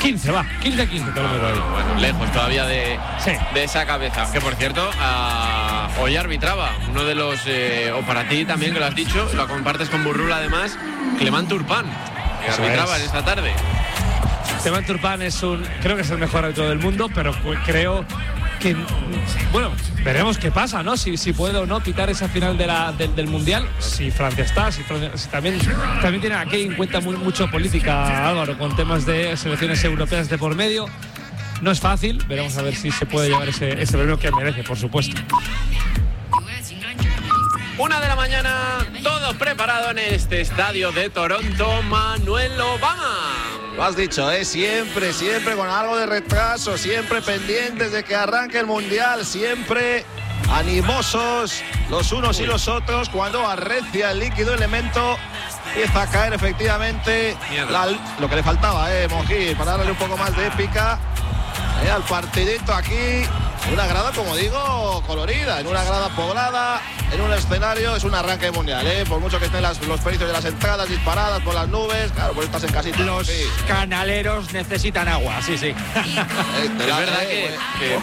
15 te lo meto ahí. Bueno, lejos todavía de esa cabeza. Que por cierto, hoy arbitraba uno de los, o para ti también, que lo has dicho, lo compartes con Burrul además, Clement Turpin, que arbitraba en esta tarde. Clement Turpin creo que es el mejor árbitro del mundo, pero creo que, bueno, veremos qué pasa, ¿no? Si puede o no pitar esa final del Mundial, si Francia está, si también tiene aquí en cuenta mucho política, Álvaro, con temas de selecciones europeas de por medio. No es fácil, veremos a ver si se puede llevar ese premio que merece, por supuesto. 1 de la mañana, todo preparado en este estadio de Toronto, Manuel Obama. Lo has dicho, siempre con algo de retraso, siempre pendientes de que arranque el Mundial, siempre animosos los unos y los otros. Cuando arrecia el líquido elemento, empieza a caer efectivamente lo que le faltaba, Monjil, para darle un poco más de épica al partidito aquí. Una grada, como digo, colorida, en una grada poblada, en un escenario, es un arranque mundial, por mucho que estén los precios de las entradas disparadas por las nubes, claro, pues estás en casita. Los canaleros necesitan agua, sí. Es verdad que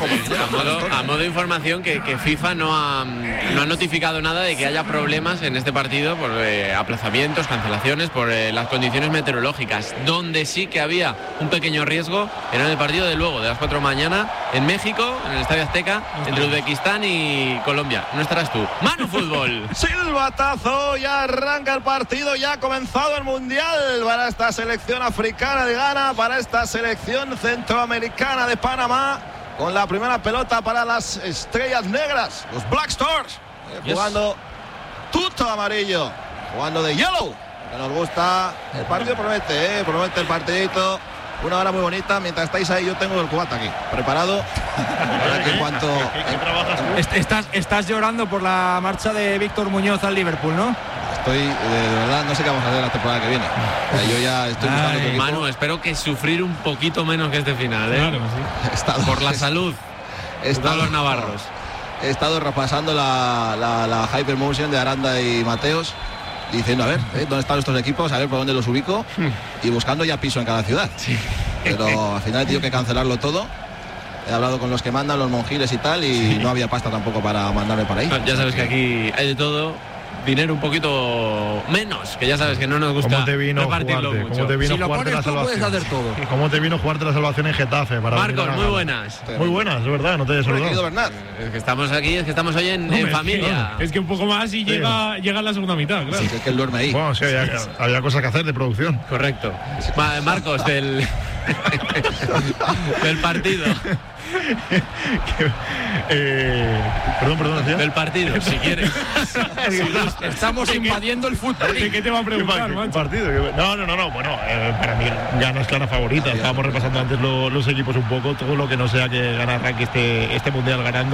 a modo de información, que FIFA no ha notificado nada de que haya problemas en este partido por aplazamientos, cancelaciones, por las condiciones meteorológicas. Donde sí que había un pequeño riesgo era en el partido de luego, de las 4 de la mañana, en México, en el Estadio Azteca, entre Uzbekistán y Colombia. No estarás tú. Manu Fútbol. Silbatazo, ya arranca el partido, ya ha comenzado el Mundial para esta selección africana de Ghana, para esta selección centroamericana de Panamá, con la primera pelota para las estrellas negras, los Black Stars, jugando tuto amarillo, jugando de yellow, que nos gusta. El partido promete el partidito. Una hora muy bonita. Mientras estáis ahí, yo tengo el cubata aquí preparado para que en cuanto estás llorando por la marcha de Víctor Muñoz al Liverpool, ¿no? Estoy, de verdad, no sé qué vamos a hacer la temporada que viene. Yo ya estoy buscando otro equipo. Manu, espero que sufrir un poquito menos que este final, Claro, sí. Por la salud de los navarros. He estado repasando la Hypermotion de Aranda y Mateos, diciendo, a ver, ¿dónde están estos equipos? A ver por dónde los ubico. Y buscando ya piso en cada ciudad. Sí. Pero al final he tenido que cancelarlo todo. He hablado con los que mandan, los monjiles y tal, y no había pasta tampoco para mandarme para ahí. Ya sabes que aquí hay de todo. Dinero un poquito menos, que ya sabes que no nos gusta. ¿Cómo te vino repartirlo jugarte? mucho. ¿Cómo te vino si lo jugarte pones la tú, puedes salvación? hacer todo. ¿Cómo te vino jugarte la salvación en Getafe? Marcos, muy buenas. Muy buenas, es verdad, no te he saludado. Es que estamos aquí, es que estamos hoy en familia. Es que un poco más y llega en la segunda mitad, claro. Sí, es que él duerme ahí. Bueno, sí, había cosas que hacer de producción. Correcto. Marcos, del partido. Perdón, ¿decía? Del partido, si quieres. Estamos invadiendo el fútbol. ¿De qué te va a preguntar, macho? Partido? No. Bueno, para mí Ghana es clara favorita. Estábamos repasando antes los equipos un poco. Todo lo que no sea que Ghana arranque este mundial ganando.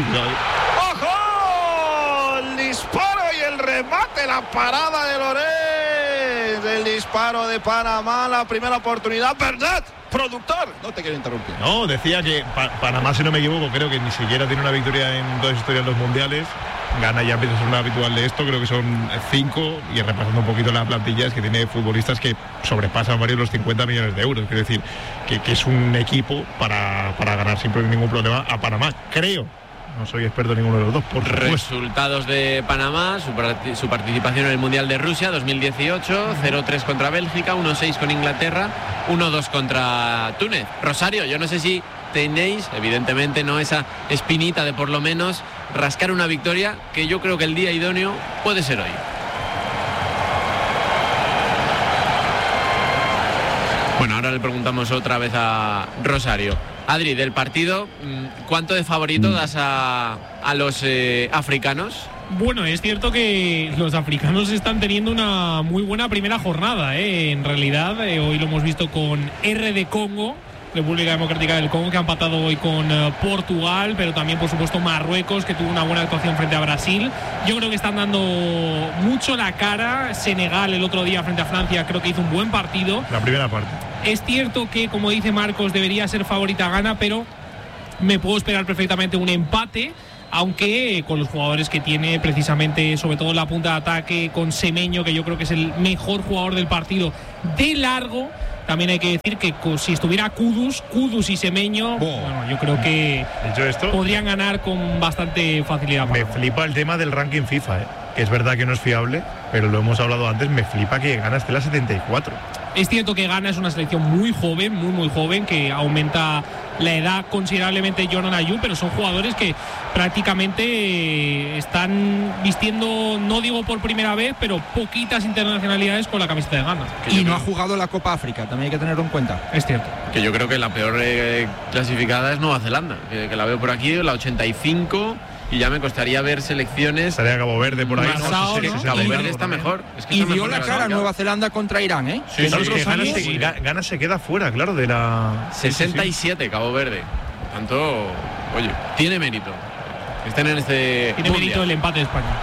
¡Ojo! El disparo y el remate, la parada de Lorenz. El disparo de Panamá, la primera oportunidad. ¿Verdad? Productor, no te quiero interrumpir. No, decía que Panamá, si no me equivoco, creo que ni siquiera tiene una victoria en 2 historias en los mundiales. Ghana ya empieza a ser una habitual de esto, creo que son 5, y repasando un poquito la plantilla, es que tiene futbolistas que sobrepasan varios los 50 millones de euros. Quiero decir que es un equipo para ganar sin ningún problema a Panamá, creo. No soy experto en ninguno de los dos, por supuesto. Resultados de Panamá, su participación en el Mundial de Rusia 2018, 0-3 contra Bélgica, 1-6 con Inglaterra, 1-2 contra Túnez. Rosario, yo no sé si tenéis, evidentemente, no esa espinita de por lo menos rascar una victoria, que yo creo que el día idóneo puede ser hoy. Bueno, ahora le preguntamos otra vez a Rosario. Adri, del partido, ¿cuánto de favorito das a los africanos? Bueno, es cierto que los africanos están teniendo una muy buena primera jornada, En realidad, hoy lo hemos visto con RD Congo, República Democrática del Congo, que ha empatado hoy con Portugal, pero también, por supuesto, Marruecos, que tuvo una buena actuación frente a Brasil. Yo creo que están dando mucho la cara. Senegal el otro día frente a Francia creo que hizo un buen partido. La primera parte. Es cierto que, como dice Marcos, debería ser favorita Ghana, pero me puedo esperar perfectamente un empate, aunque con los jugadores que tiene, precisamente, sobre todo en la punta de ataque, con Semenyo, que yo creo que es el mejor jugador del partido de largo. también hay que decir que si estuviera Kudus y Semeño, bueno, yo creo que dicho esto, podrían ganar con bastante facilidad. Me flipa el tema del ranking FIFA, que es verdad que no es fiable, pero lo hemos hablado antes, me flipa que Ghana esté la 74. Es cierto que Ghana es una selección muy joven, muy joven, que aumenta la edad considerablemente Jordan Ayew, pero son jugadores que prácticamente están vistiendo, no digo por primera vez, pero poquitas internacionalidades con la camiseta de Ghana. Y no ha jugado la Copa África, también hay que tenerlo en cuenta. Es cierto. Que yo creo que la peor clasificada es Nueva Zelanda, que la veo por aquí, la 85. Y ya me costaría ver selecciones. Estaría Cabo Verde por ahí. Cabo Verde está mejor. Es que y dio la cara Nueva Zelanda contra Irán, ¿eh? Sí, Ghana se queda fuera, claro, de la 67, Cabo Verde. Por tanto, oye, tiene mérito. Estén en este. Tiene mérito el empate de España.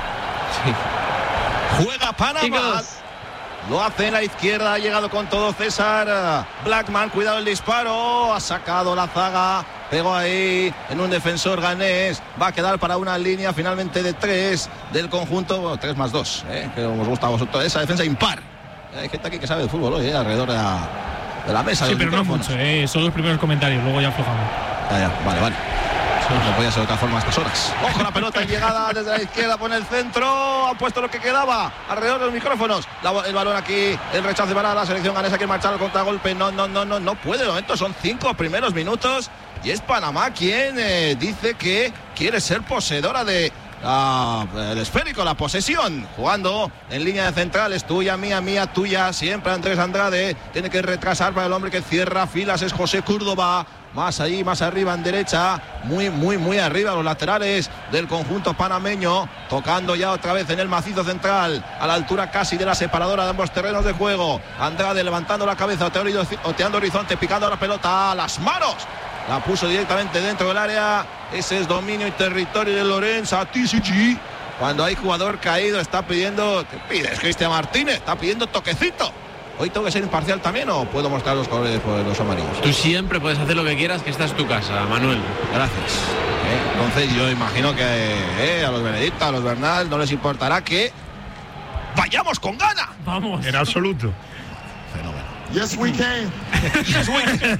Sí. Juega Panamá. Chicos. Lo hace en la izquierda, ha llegado con todo César Blackman, cuidado el disparo, ha sacado la zaga, pegó ahí en un defensor ganés, va a quedar para una línea finalmente de 3 del conjunto, bueno, 3 más 2, que os gusta a vosotros, esa defensa impar. Hay gente aquí que sabe de fútbol hoy, alrededor de la mesa. Sí, pero no mucho, son los primeros comentarios, luego ya aflojamos. Vale. No podía ser de otra forma a estas horas. Ojo la pelota en llegada desde la izquierda, pone el centro, ha puesto lo que quedaba alrededor de los micrófonos. El balón aquí, el rechazo para la selección ganesa que marchar al contragolpe. No puede, de momento son 5 primeros minutos y es Panamá quien dice que quiere ser poseedora de el esférico, la posesión, jugando en línea de centrales, tuya, mía, tuya, siempre Andrés Andrade, tiene que retrasar para el hombre que cierra filas, es José Córdoba, más ahí, más arriba en derecha, muy arriba los laterales del conjunto panameño, tocando ya otra vez en el macizo central, a la altura casi de la separadora de ambos terrenos de juego, Andrade levantando la cabeza, oteando horizonte, picando la pelota a las manos. La puso directamente dentro del área. Ese es dominio y territorio de Lorenza Tisici. Cuando hay jugador caído está pidiendo. ¿Qué pides, Cristian Martínez? Está pidiendo toquecito. Hoy tengo que ser imparcial también o puedo mostrar los colores por los amarillos. Tú siempre puedes hacer lo que quieras, que esta es tu casa, Manuel. Gracias. Entonces yo imagino que a los Benedicta, a los Bernal no les importará que vayamos con Ghana. Vamos. En absoluto. Fenómeno. Yes, we can. Yes, we can.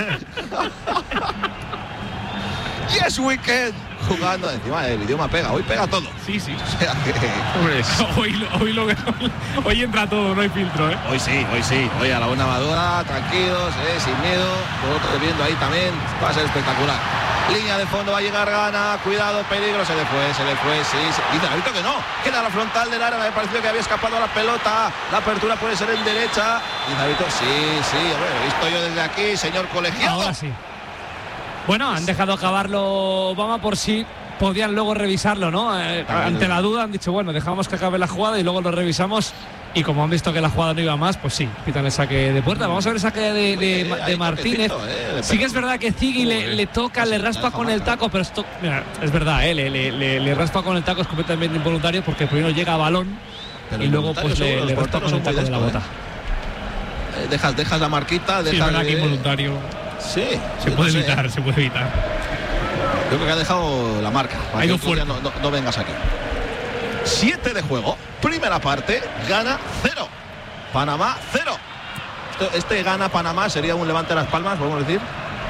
Yes, we can. Jugando, encima el idioma pega, hoy pega todo. Sí. O sea que... hoy entra todo, no hay filtro, ¿eh? Hoy sí. Hoy a la buena madura, tranquilos, sin miedo. Vosotros viendo ahí también, va a ser espectacular. Línea de fondo, va a llegar Ghana, cuidado, peligro, se le fue, sí. Dice el árbitro que no, queda la frontal del área, me pareció que había escapado a la pelota, la apertura puede ser en derecha. Dice el árbitro, sí, he visto yo desde aquí, señor colegiado. Ahora sí. Bueno, han dejado acabarlo Obama por si podían luego revisarlo, ¿no? Ante la duda han dicho, bueno, dejamos que acabe la jugada y luego lo revisamos. Y como han visto que la jugada no iba más, pues sí, pitan el saque de puerta. Vamos a ver el saque de Martínez. Sí que es verdad que Ziggy le toca, le raspa con el taco, pero esto, mira, es verdad, le raspa con el taco, es completamente involuntario porque primero llega a balón y luego pues le raspa con el taco de la bota. Dejas la marquita, sí, es verdad que involuntario. Sí, se puede evitar. Yo creo que ha dejado la marca. Ha ido fuerte. No vengas aquí. 7 de juego. Primera parte, Ghana 0. Panamá 0. Este Ghana Panamá sería un levante de las palmas, podemos decir.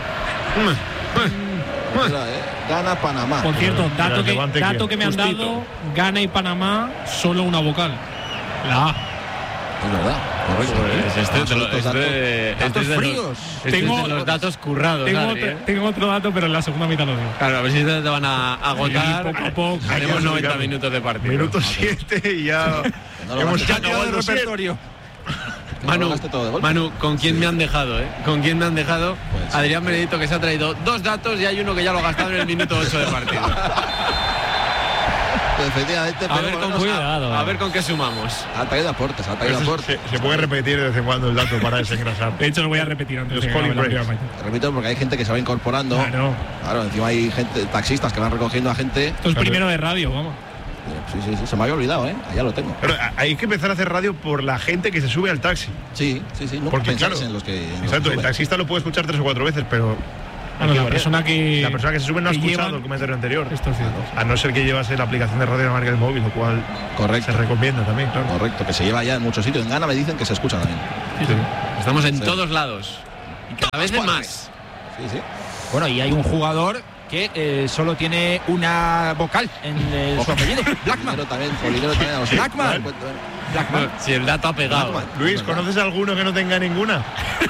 Ghana Panamá. Por cierto, dato que me han dado, Ghana y Panamá solo una vocal. La A. Es verdad, correcto. Este es de los datos currados. Tengo otro dato, pero en la segunda mitad lo digo. Claro, a ver si te van a agotar. Poco a poco. Haremos 90 minutos de partido. Minuto 7 y ya hemos cambiado el repertorio. Manu, ¿con quién me han dejado? ¿Con quién me han dejado? Pues, Adrián Benedito, que se ha traído 2 datos y hay uno que ya lo ha gastado en el minuto 8 de partido. Efectivamente, a ver con qué sumamos. Ha traído aportes. Se puede repetir de vez en cuando el dato para desengrasar. De hecho, lo voy a repetir antes. Repito porque hay gente que se va incorporando. Claro, encima hay gente, taxistas que van recogiendo a gente. Esto es primero de radio, vamos. Sí, se me había olvidado, allá lo tengo. Pero hay que empezar a hacer radio por la gente que se sube al taxi. Sí, no porque claro, en los que exacto, el taxista lo puede escuchar 3 o 4 veces, pero la persona que se sube no ha escuchado el comentario anterior. Esto es cierto. A no ser que llevase la aplicación de radio de la marca del móvil, lo cual correcto, se recomienda también, claro. Correcto, que se lleva ya en muchos sitios. En Ghana me dicen que se escucha también. Estamos en todos lados. Y cada vez más. Sí. Bueno, y hay un jugador que solo tiene una vocal en su apellido. Blackman. Polinero también. Blackman. Bueno, si el dato ha pegado. Blackman. Luis, ¿conoces alguno que no tenga ninguna?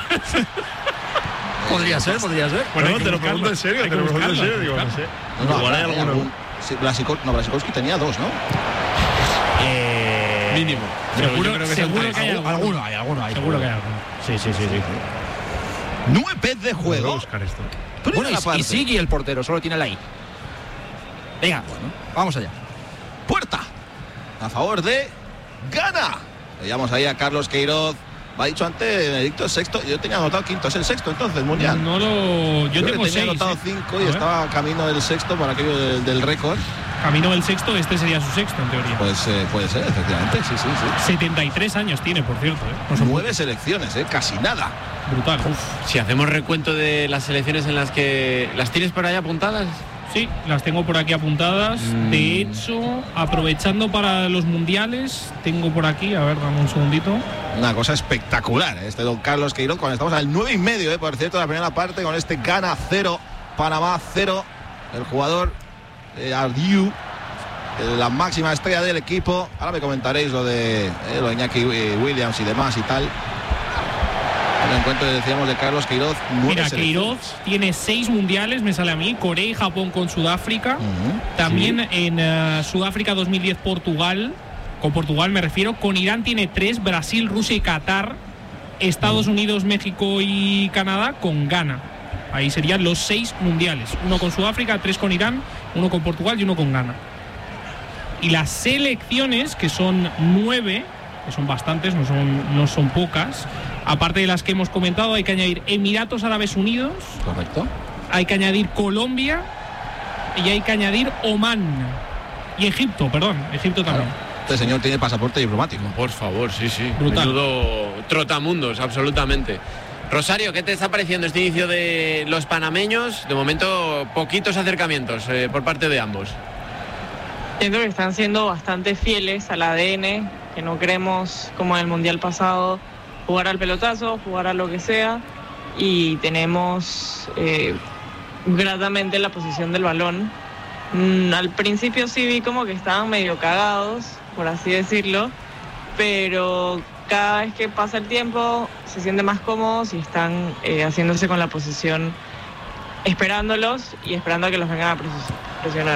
Podría ser. Bueno, te lo pregunto en serio, digo, no sé. Igual hay alguno. Sí, Blasikowski tenía 2, ¿no? Mínimo. Seguro que hay Alguno hay. Seguro que hay alguno. Sí. 9 de Voy a juego. buscar esto. Bueno, Primera parte. y sigue el portero, solo tiene la I. Venga, vamos allá. Puerta a favor de Ghana. Veíamos ahí a Carlos Queiroz. Me ha dicho antes Benedicto el sexto. Yo tenía anotado quinto. Es el sexto entonces, mundial. Yo tengo tenía 6. anotado 5 A y ver. estaba camino del sexto para aquello del récord. Camino del sexto, este sería su sexto, en teoría. Pues puede ser, efectivamente. Sí. 73 años tiene, por cierto. No son 9 selecciones, casi nada. brutal. Si hacemos recuento de las selecciones en las que... ¿Las tienes por ahí apuntadas? Sí, las tengo por aquí apuntadas. De hecho, aprovechando para los mundiales, tengo por aquí, a ver, dame un segundito. Una cosa espectacular, este don Carlos Queiroz, cuando estamos al 9,5, por cierto, de la primera parte, con este Ghana 0, Panamá 0. El jugador Ardiu, la máxima estrella del equipo. Ahora me comentaréis lo de Iñaki Williams y demás y tal. El encuentro, decíamos, de Carlos Queiroz. Mira, Queiroz tiene 6 mundiales, me sale a mí. Corea y Japón con Sudáfrica. También en Sudáfrica 2010 Portugal. Con Portugal me refiero. Con Irán tiene 3, Brasil, Rusia y Qatar. Estados Unidos, México y Canadá con Ghana. Ahí serían los 6 mundiales. 1 con Sudáfrica, 3 con Irán, 1 con Portugal y 1 con Ghana. Y las selecciones, que son 9, que son bastantes, no son pocas. Aparte de las que hemos comentado, hay que añadir Emiratos Árabes Unidos. Correcto. Hay que añadir Colombia y hay que añadir Omán. Y Egipto también. Claro. Este señor tiene pasaporte diplomático. Por favor, sí. Brutal. Menudo trotamundos, absolutamente. Rosario, ¿qué te está pareciendo este inicio de los panameños? De momento, poquitos acercamientos por parte de ambos. Siento que están siendo bastante fieles al ADN, que no queremos, como en el Mundial pasado, jugar al pelotazo, jugar a lo que sea, y tenemos gratamente la posición del balón. Al principio sí vi como que estaban medio cagados, por así decirlo, pero cada vez que pasa el tiempo se sienten más cómodos y están haciéndose con la posición, esperándolos y esperando a que los vengan a presionar.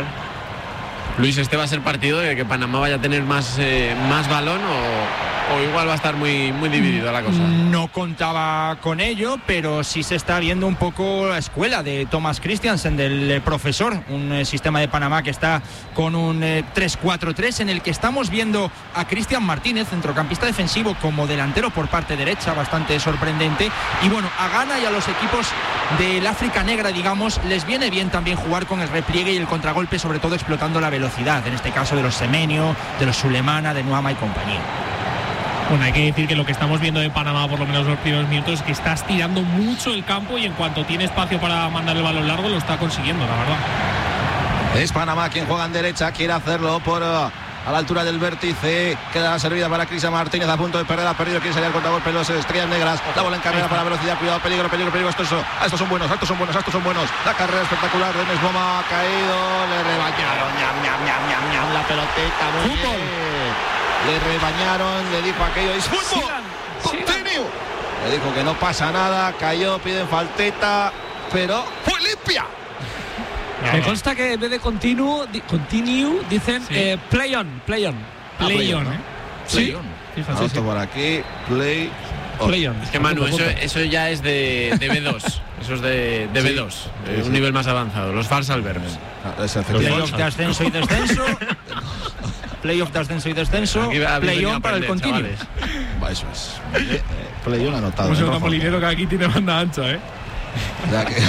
Luis, ¿este va a ser partido de que Panamá vaya a tener más balón o igual va a estar muy dividida la cosa? No contaba con ello, pero sí se está viendo un poco la escuela de Thomas Christiansen, del profesor, un sistema de Panamá que está con un 3-4-3 en el que estamos viendo a Cristian Martínez, centrocampista defensivo, como delantero por parte derecha, bastante sorprendente. Y bueno, a Ghana y a los equipos del África Negra, digamos, les viene bien también jugar con el repliegue y el contragolpe, sobre todo explotando la velocidad, en este caso de los Semenyo, de los Sulemana, de Nuama y compañía. Bueno, hay que decir que lo que estamos viendo de Panamá, por lo menos los primeros minutos, es que está estirando mucho el campo y en cuanto tiene espacio para mandar el balón largo lo está consiguiendo, la verdad. Es Panamá quien juega en derecha, quiere hacerlo por a la altura del vértice. Queda la servida para Cristian Martínez, a punto de perder, ha perdido, quiere salir al contragolpe los estrellas negras. La bola en carrera para velocidad, cuidado, peligro. Estos son buenos. La carrera espectacular de Mesboma, ha caído, le rebañaron, la pelotita, muy bien. Le rebañaron, le dijo aquello, es fútbol, continue. Le dijo que no pasa nada, cayó, piden falteta, pero fue limpia. Me consta que en vez de continue dicen play on. Play on, ¿eh? Sí. Fíjate, Esto por aquí, play on. Es que Manu, eso ya es de B2. Eso es de B2, un nivel más avanzado. Los false verbs. Playoff de ascenso y descenso. Playoff de ascenso y descenso. Play on para el continuo. Eso es. Play on anotado. Pues un molinero que aquí tiene banda ancha, ¿eh? Ya que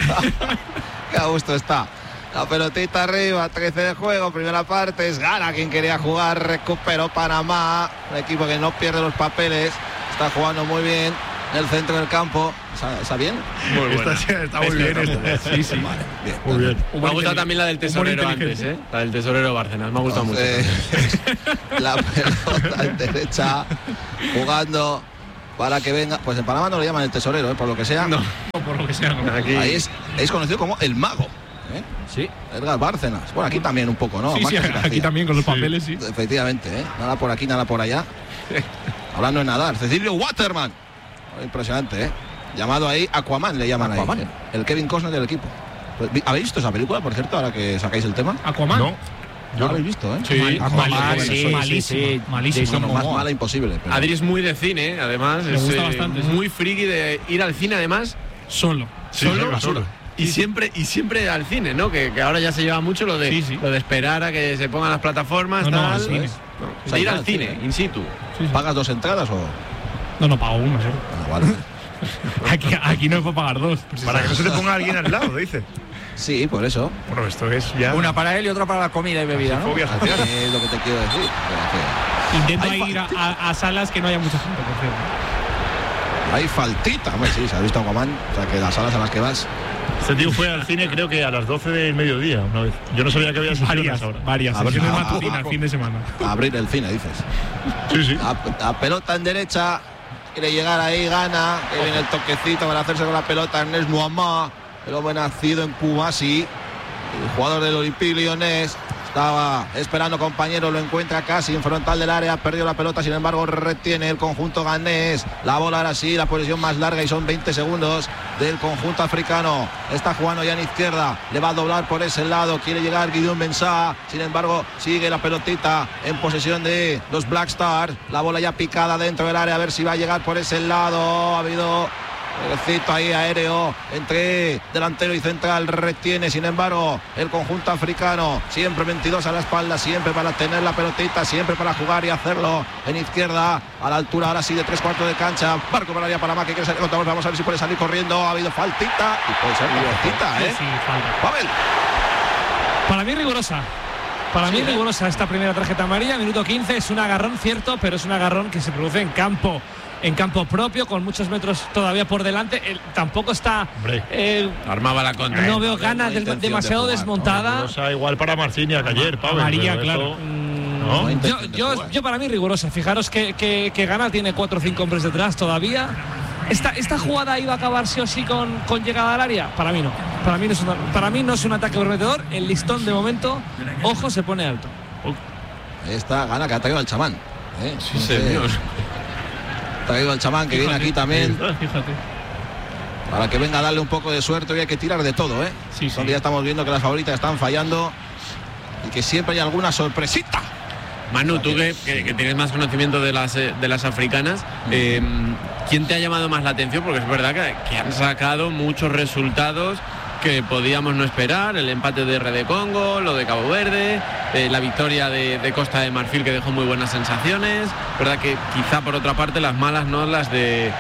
qué a gusto está. La pelotita arriba, 13 de juego, primera parte, es Ghana quien quería jugar, recuperó Panamá, un equipo que no pierde los papeles, está jugando muy bien en el centro del campo. ¿Está bien? Muy buena. Está muy bien esta. Sí. Vale, bien. Muy bien. Me ha gustado también la del tesorero antes, ¿eh? La del tesorero Bárcenas, me ha gustado mucho. La pelota en derecha, jugando para que venga. Pues en Panamá no le llaman el tesorero, por lo que sea. No, por lo que sea. No. Aquí Ahí es conocido como el mago. Sí. Edgar Bárcenas. Bueno, aquí también un poco, ¿no? Sí, aquí también con los papeles, sí. Efectivamente, nada por aquí, nada por allá. Hablando de nadar, Cecilio Waterman. Impresionante, Llamado ahí Aquaman, le llaman Aquaman. ahí. El Kevin Costner del equipo. Pues, ¿habéis visto esa película, por cierto, ahora que sacáis el tema? Aquaman. No. ¿No lo habéis visto, Sí, malísimo. Bueno, más mala imposible. Pero... Adri es muy de cine, además. Me gusta bastante, sí. Muy friki de ir al cine, además. Solo. Sí, solo. Y siempre al cine, ¿no? Que ahora ya se lleva mucho lo de esperar a que se pongan las plataformas. No, tal. al cine. O sea, ir al cine, in situ. ¿Pagas 2 entradas o...? No, pago una, solo. Vale. Aquí no puedo pagar 2. Para que no se te ponga alguien al lado, dice. Sí, por eso. Bueno, esto es ya... Una para él y otra para la comida y bebida, ¿no? Fobia social. Es lo que te quiero decir. Intento ir a salas que no haya mucha gente, por cierto. Hay faltita. Hombre, sí, se ha visto Aquaman. O sea, que las salas a las que vas... Este tío fue al cine creo que a las 12 del mediodía una vez. Yo no sabía que había sesiones ahora. Varias A ver, sesiones matutinas, fin de semana. A abrir el cine, dices. Sí. La pelota en derecha. Quiere llegar ahí, gana. Que viene el toquecito para hacerse con la pelota. Ernest Nuamá, el hombre nacido en Kumasi, el jugador del Olympique Lyonnais. Estaba esperando compañero, lo encuentra casi en frontal del área, perdió la pelota, sin embargo retiene el conjunto ganés. La bola ahora sí, la posición más larga y son 20 segundos del conjunto africano. Está jugando ya en izquierda, le va a doblar por ese lado, quiere llegar Guillaume Mensah, sin embargo sigue la pelotita en posesión de los Black Stars. La bola ya picada dentro del área, a ver si va a llegar por ese lado. Ha habido recito ahí aéreo entre delantero y central, retiene sin embargo el conjunto africano, siempre 22 a la espalda, siempre para tener la pelotita, siempre para jugar y hacerlo en izquierda, a la altura ahora sí de 3/4 de cancha. Barco para área Panamá que quiere salir contra, vamos a ver si puede salir corriendo. Ha habido faltita y puede ser faltita, Sí, falta. Pavel. Para mí rigurosa. Para mí rigurosa esta primera tarjeta amarilla, minuto 15, es un agarrón cierto, pero es un agarrón que se produce en campo propio, con muchos metros todavía por delante. Tampoco está armaba la contra. No veo ganas, demasiado desmontada. O sea, igual para Marciniak ayer, Pavel. Amarilla, claro. ¿No? Yo para mí rigurosa. Fijaros que Gana tiene 4 o 5 hombres detrás todavía. Esta jugada iba a acabar sí o sí con llegada al área. Para mí no. Para mí no es un ataque prometedor. El listón de momento, ojo, se pone alto. Esta Gana que ha traído al chamán. Sí, señor. Ha traído al chamán que viene aquí también. Fíjate. Para que venga a darle un poco de suerte. Hoy hay que tirar de todo, Sí. Donde ya estamos viendo que las favoritas están fallando y que siempre hay alguna sorpresita. Manu, tú que tienes más conocimiento de las africanas, ¿quién te ha llamado más la atención? Porque es verdad que han sacado muchos resultados que podíamos no esperar. El empate de R de Congo, lo de Cabo Verde, la victoria de Costa de Marfil, que dejó muy buenas sensaciones. Verdad que quizá por otra parte las malas no las de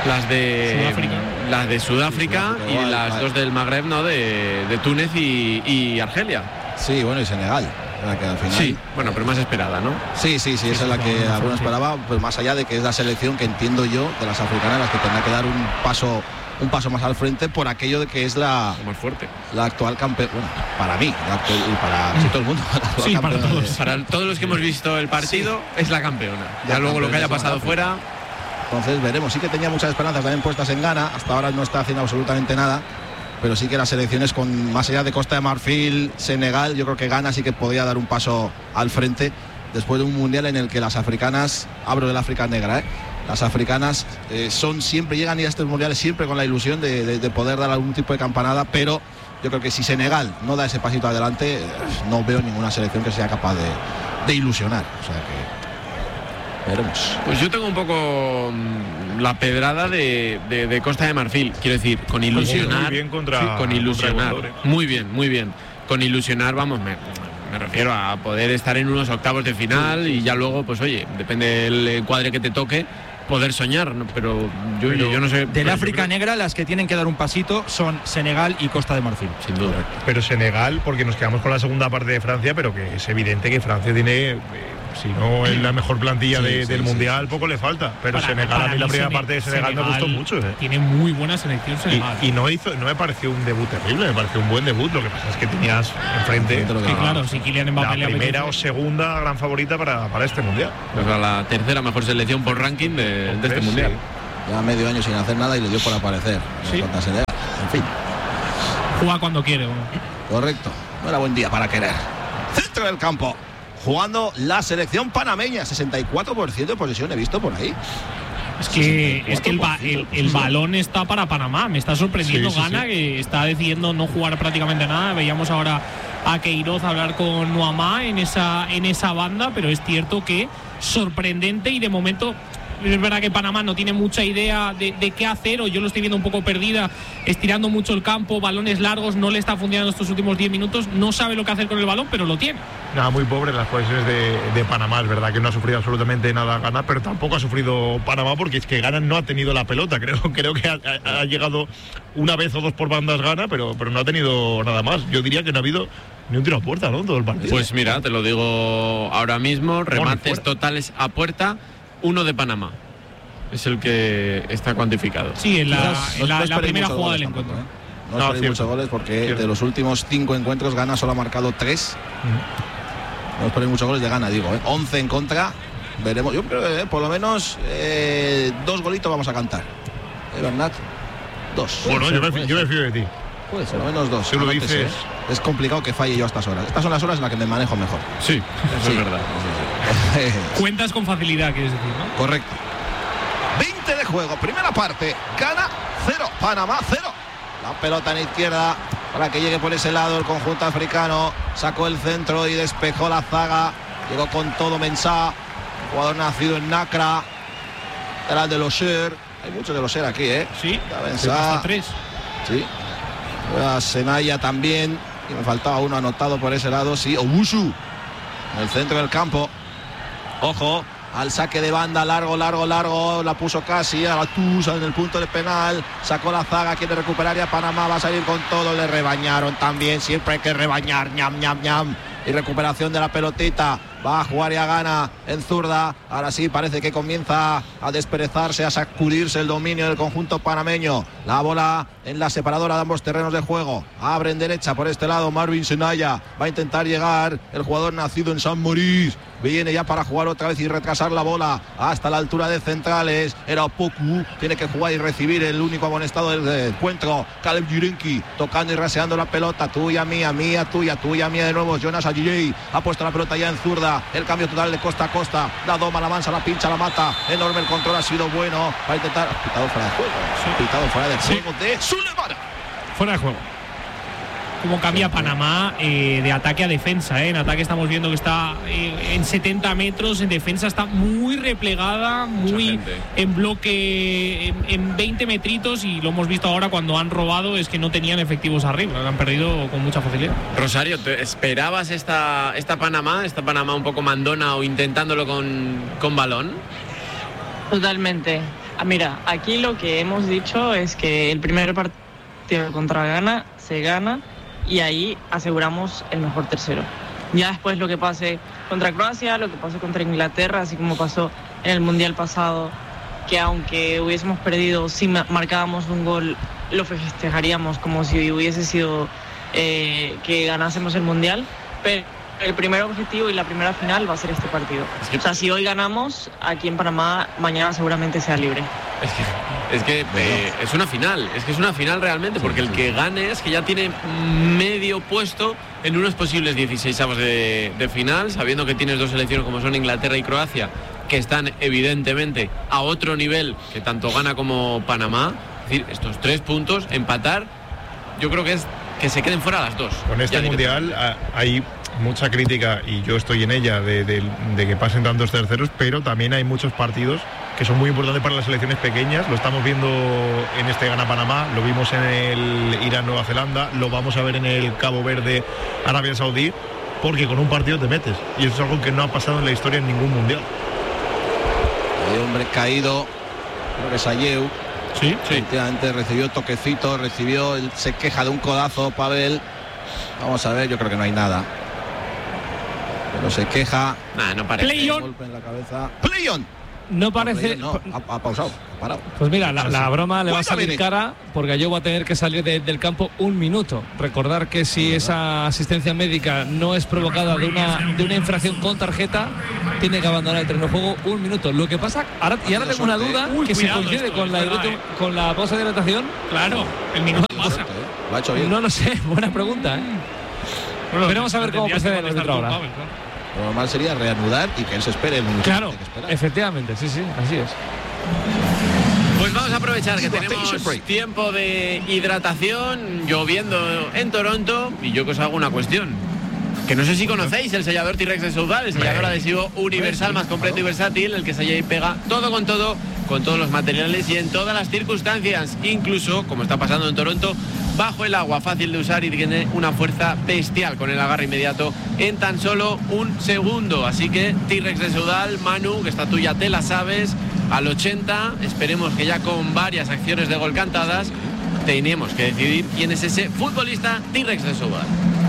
Sudáfrica y las dos del Magreb, ¿no? de Túnez y Argelia. Sí, bueno, y Senegal. Que al final... Sí, bueno, pero más esperada, ¿no? Sí, esa es la que algunos esperaba, pues más allá de que es la selección que entiendo yo de las africanas las que tendrá que dar un paso más al frente por aquello de que es la más fuerte, la actual campeona, bueno, para mí, y para casi todo el mundo, para todos los que hemos visto el partido, es la campeona. Ya luego lo que haya pasado fuera. Entonces veremos. Sí que tenía muchas esperanzas también puestas en Ghana, hasta ahora no está haciendo absolutamente nada. Pero sí que las selecciones con más allá de Costa de Marfil, Senegal, yo creo que Ghana sí que podía dar un paso al frente después de un mundial en el que las africanas, hablo del África negra, las africanas llegan a estos mundiales siempre con la ilusión de poder dar algún tipo de campanada, pero yo creo que si Senegal no da ese pasito adelante, no veo ninguna selección que sea capaz de ilusionar. O sea que veremos. Pues yo tengo un poco la pedrada de Costa de Marfil, quiero decir, con ilusionar. Muy bien con ilusionar. Muy bien. Con ilusionar, vamos, me refiero a poder estar en unos octavos de final y ya luego, pues oye, depende del encuadre que te toque, poder soñar, ¿no? Pero yo no sé. Del África negra, las que tienen que dar un pasito son Senegal y Costa de Marfil. Sin duda. Pero Senegal, porque nos quedamos con la segunda parte de Francia, pero que es evidente que Francia tiene, si no es la mejor plantilla del Mundial, poco le falta. Pero Senegal, a mí la primera parte de Senegal me gustó mucho. Tiene muy buena selección Senegal. Y no me pareció un debut terrible, me pareció un buen debut. Lo que pasa es que tenías enfrente si Kylian Mbappé la primera o segunda gran favorita para este Mundial. Pues la tercera mejor selección por ranking de este Mundial. Ya medio año sin hacer nada y le dio por aparecer. Sí. En fin. Juega cuando quiere. Bueno. Correcto. No era buen día para querer. Centro del campo. Jugando la selección panameña. 64% de posesión he visto por ahí. Es que el balón está para Panamá. Me está sorprendiendo Ghana, que está decidiendo no jugar prácticamente nada. Veíamos ahora a Queiroz hablar con Nuamá en esa banda, pero es cierto que sorprendente, y de momento es verdad que Panamá no tiene mucha idea de qué hacer, o yo lo estoy viendo un poco perdida, estirando mucho el campo, balones largos, no le está funcionando estos últimos 10 minutos, no sabe lo que hacer con el balón, pero lo tiene. Nada, muy pobre las posiciones de Panamá. Es verdad que no ha sufrido absolutamente nada Ghana, pero tampoco ha sufrido Panamá, porque es que Ghana no ha tenido la pelota. Creo que ha llegado una vez o dos por bandas Ghana, pero no ha tenido nada más. Yo diría que no ha habido ni un tiro a puerta, ¿no? Todo el partido. Pues mira, te lo digo ahora mismo, remates totales a puerta, 1 de Panamá. Es el que está cuantificado. Sí, en la primera jugada del encuentro. No esperéis muchos goles, porque de los últimos 5 encuentros Ghana solo ha marcado 3. No esperéis muchos goles de Ghana, digo. 11 en contra. Veremos. Yo creo que por lo menos 2 golitos vamos a cantar. Bernat, 2. Bueno, yo me fío de ti. Puede ser, por lo menos 2. Si lo dices. Es complicado que falle yo a estas horas. Estas son las horas en las que me manejo mejor. Sí, eso es verdad. Cuentas con facilidad, quieres decir, ¿no? Correcto. 20 de juego, primera parte. Ghana 0, Panamá 0. La pelota en izquierda para que llegue por ese lado el conjunto africano. Sacó el centro y despejó la zaga. Llegó con todo Mensah, jugador nacido en Nacra. Era el de Loser. Hay muchos de Loser aquí, ¿eh? Sí, hasta 3. Sí. A Senaya también. Y me faltaba uno anotado por ese lado. Sí, Owusu. En el centro del campo. Ojo al saque de banda, largo, la puso casi a la Tusa en el punto de penal, sacó la zaga, quiere recuperar y a Panamá va a salir con todo, le rebañaron también, siempre hay que rebañar, ñam, y recuperación de la pelotita, va a jugar y a Ghana en zurda, ahora sí parece que comienza a desperezarse, a sacudirse el dominio del conjunto panameño, la bola en la separadora de ambos terrenos de juego, abre en derecha por este lado Marvin Senaya, va a intentar llegar el jugador nacido en San Maurice, viene ya para jugar otra vez y retrasar la bola hasta la altura de centrales, era Opoku, tiene que jugar y recibir el único amonestado del encuentro, Caleb Jurenki, tocando y raseando la pelota, tuya, mía, tuya, mía de nuevo, Jonas Ajay, ha puesto la pelota ya en zurda, el cambio total de costa a costa, la doma, la avanza, la pincha, la mata, enorme el control, ha sido bueno, va a intentar, pitado fuera de juego, pitado fuera de juego de Sulemana. Fuera de juego. Cómo cambia Panamá de ataque a defensa, En ataque estamos viendo que está en 70 metros, en defensa está muy replegada, muy en bloque, en 20 metritos, y lo hemos visto ahora cuando han robado, es que no tenían efectivos arriba, lo han perdido con mucha facilidad. Rosario, ¿te esperabas esta Panamá un poco mandona o intentándolo con balón? Totalmente. Mira, aquí lo que hemos dicho es que el primer partido contra Ghana se gana, y ahí aseguramos el mejor tercero. Ya después lo que pase contra Croacia, lo que pase contra Inglaterra, así como pasó en el Mundial pasado, que aunque hubiésemos perdido, si marcábamos un gol, lo festejaríamos como si hubiese sido que ganásemos el Mundial, pero el primer objetivo y la primera final va a ser este partido. O sea, si hoy ganamos, aquí en Panamá, mañana seguramente sea libre. Es que es una final realmente, porque el que gane es que ya tiene medio puesto en unos posibles 16avos de final, sabiendo que tienes dos selecciones como son Inglaterra y Croacia, que están evidentemente a otro nivel que tanto Ghana como Panamá. Es decir, estos 3 puntos, empatar, yo creo que es que se queden fuera las dos. Con este mundial hay mucha crítica, y yo estoy en ella, de que pasen tantos terceros, pero también hay muchos partidos que son muy importantes para las selecciones pequeñas. Lo estamos viendo en este Ghana-Panamá, lo vimos en el Irán-Nueva Zelanda, lo vamos a ver en el Cabo Verde-Arabia Saudí, porque con un partido te metes, y eso es algo que no ha pasado en la historia en ningún mundial. Hay hombre caído, creo que es Ayeu. Sí. Efectivamente recibió toquecito, se queja de un codazo Pavel. Vamos a ver, yo creo que no hay nada, pero se queja. No parece. Play on. Golpe en la cabeza. Play on. no parece. No, ha pausado, ha parado. Pues mira, la broma le va a salir cara porque Ayew va a tener que salir del campo 1 minuto. Recordar que si esa asistencia médica no es provocada de una infracción con tarjeta, tiene que abandonar el terreno de juego 1 minuto. Lo que pasa, ahora tengo una duda que si coincide con la pausa de hidratación. Claro, el minuto pasa. Lo ha hecho bien. No lo sé, buena pregunta, Bueno, veremos a ver cómo procede el árbitro ahora. Lo normal sería reanudar y que él se espere el minuto. Claro, efectivamente, sí, así es. Pues vamos a aprovechar que tenemos tiempo de hidratación, lloviendo en Toronto, y yo que os hago una cuestión. Que no sé si conocéis el sellador T-Rex de Soudal, el sellador adhesivo universal más completo y versátil, el que sella y pega todo, con todos los materiales y en todas las circunstancias, incluso, como está pasando en Toronto, bajo el agua, fácil de usar y tiene una fuerza bestial con el agarre inmediato en tan solo 1 segundo. Así que T-Rex de Soudal, Manu, que esta tuya te la sabes, al 80, esperemos que ya con varias acciones de gol cantadas, tenemos que decidir quién es ese futbolista T-Rex de Soudal.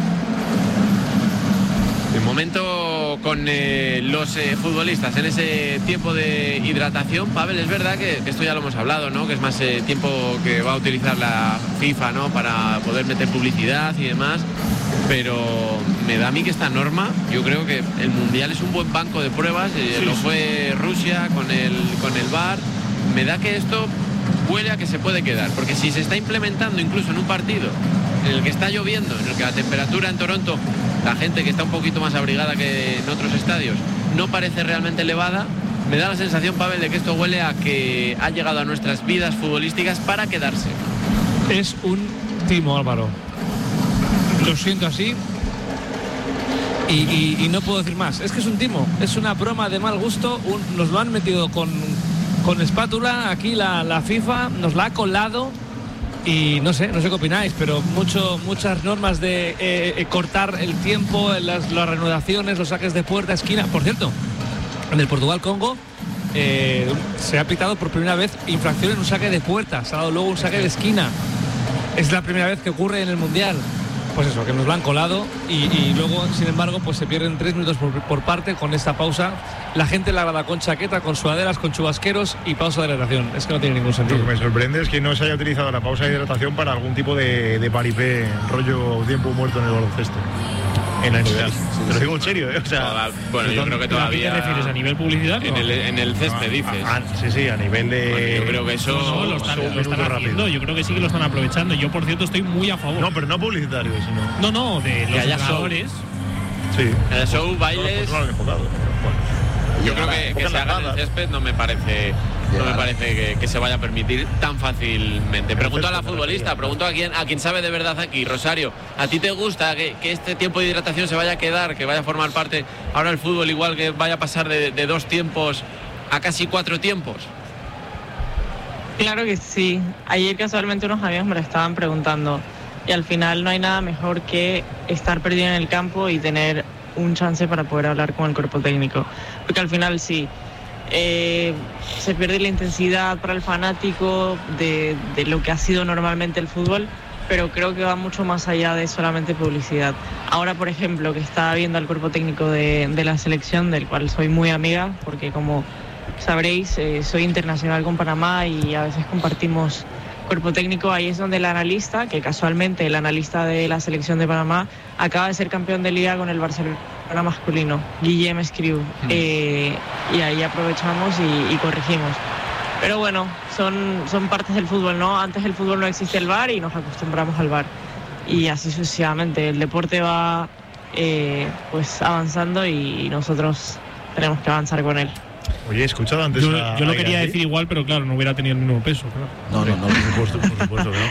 De momento con los futbolistas en ese tiempo de hidratación, Pavel, es verdad que esto ya lo hemos hablado, ¿no? Que es más tiempo que va a utilizar la FIFA, ¿no? Para poder meter publicidad y demás, pero me da a mí que esta norma, yo creo que el Mundial es un buen banco de pruebas, lo fue Rusia con el VAR, me da que esto huele a que se puede quedar, porque si se está implementando incluso en un partido en el que está lloviendo, en el que la temperatura en Toronto, la gente que está un poquito más abrigada que en otros estadios, no parece realmente elevada, me da la sensación, Pavel, de que esto huele a que ha llegado a nuestras vidas futbolísticas para quedarse. Es un timo, Álvaro. Lo siento así y no puedo decir más. Es que es un timo, es una broma de mal gusto. Nos lo han metido con espátula, aquí la FIFA nos la ha colado. Y no sé qué opináis, pero muchas normas de cortar el tiempo, las reanudaciones, los saques de puerta, esquina. Por cierto, en el Portugal-Congo se ha pitado por primera vez infracción en un saque de puerta, se ha dado luego un saque de esquina. Es la primera vez que ocurre en el Mundial. Pues eso, que nos lo han colado y luego, sin embargo, pues se pierden 3 minutos por parte con esta pausa. La gente la grada con chaqueta, con sudaderas, con chubasqueros y pausa de hidratación. Es que no tiene ningún sentido. Lo que me sorprende es que no se haya utilizado la pausa de hidratación para algún tipo de paripé, rollo tiempo muerto en el baloncesto. En la NBA. Te lo digo en serio, O sea, bueno, yo creo que todavía. ¿A qué te refieres? ¿A nivel publicidad? En el césped, dices. Sí, a nivel de. Bueno, yo creo que eso. No, lo están haciendo. Rápido. Yo creo que sí que lo están aprovechando. Yo, por cierto, estoy muy a favor. No, pero no publicitario, sino. No, de los jugadores. Sí. El show, bailes. Yo creo que se haga en el césped no me parece que se vaya a permitir tan fácilmente. Pregunto a la futbolista, pregunto a quien sabe de verdad aquí. Rosario, ¿a ti te gusta que este tiempo de hidratación se vaya a quedar, que vaya a formar parte ahora el fútbol, igual que vaya a pasar de 2 tiempos a casi 4 tiempos? Claro que sí. Ayer casualmente unos amigos me lo estaban preguntando y al final no hay nada mejor que estar perdido en el campo y tener un chance para poder hablar con el cuerpo técnico, porque al final sí se pierde la intensidad para el fanático de lo que ha sido normalmente el fútbol, pero creo que va mucho más allá de solamente publicidad. Ahora, por ejemplo, que está viendo al cuerpo técnico de la selección, del cual soy muy amiga, porque como sabréis, soy internacional con Panamá y a veces compartimos cuerpo técnico. Ahí es donde el analista, que casualmente el analista de la selección de Panamá acaba de ser campeón de liga con el Barcelona masculino, Guillem Escriu, y ahí aprovechamos y corregimos. Pero bueno, son partes del fútbol, ¿no? Antes del fútbol no existe el VAR y nos acostumbramos al VAR y así sucesivamente. El deporte va pues avanzando y nosotros tenemos que avanzar con él. Oye, he escuchado antes yo lo quería decir igual, pero claro, no hubiera tenido el mismo peso. Claro. No, por supuesto que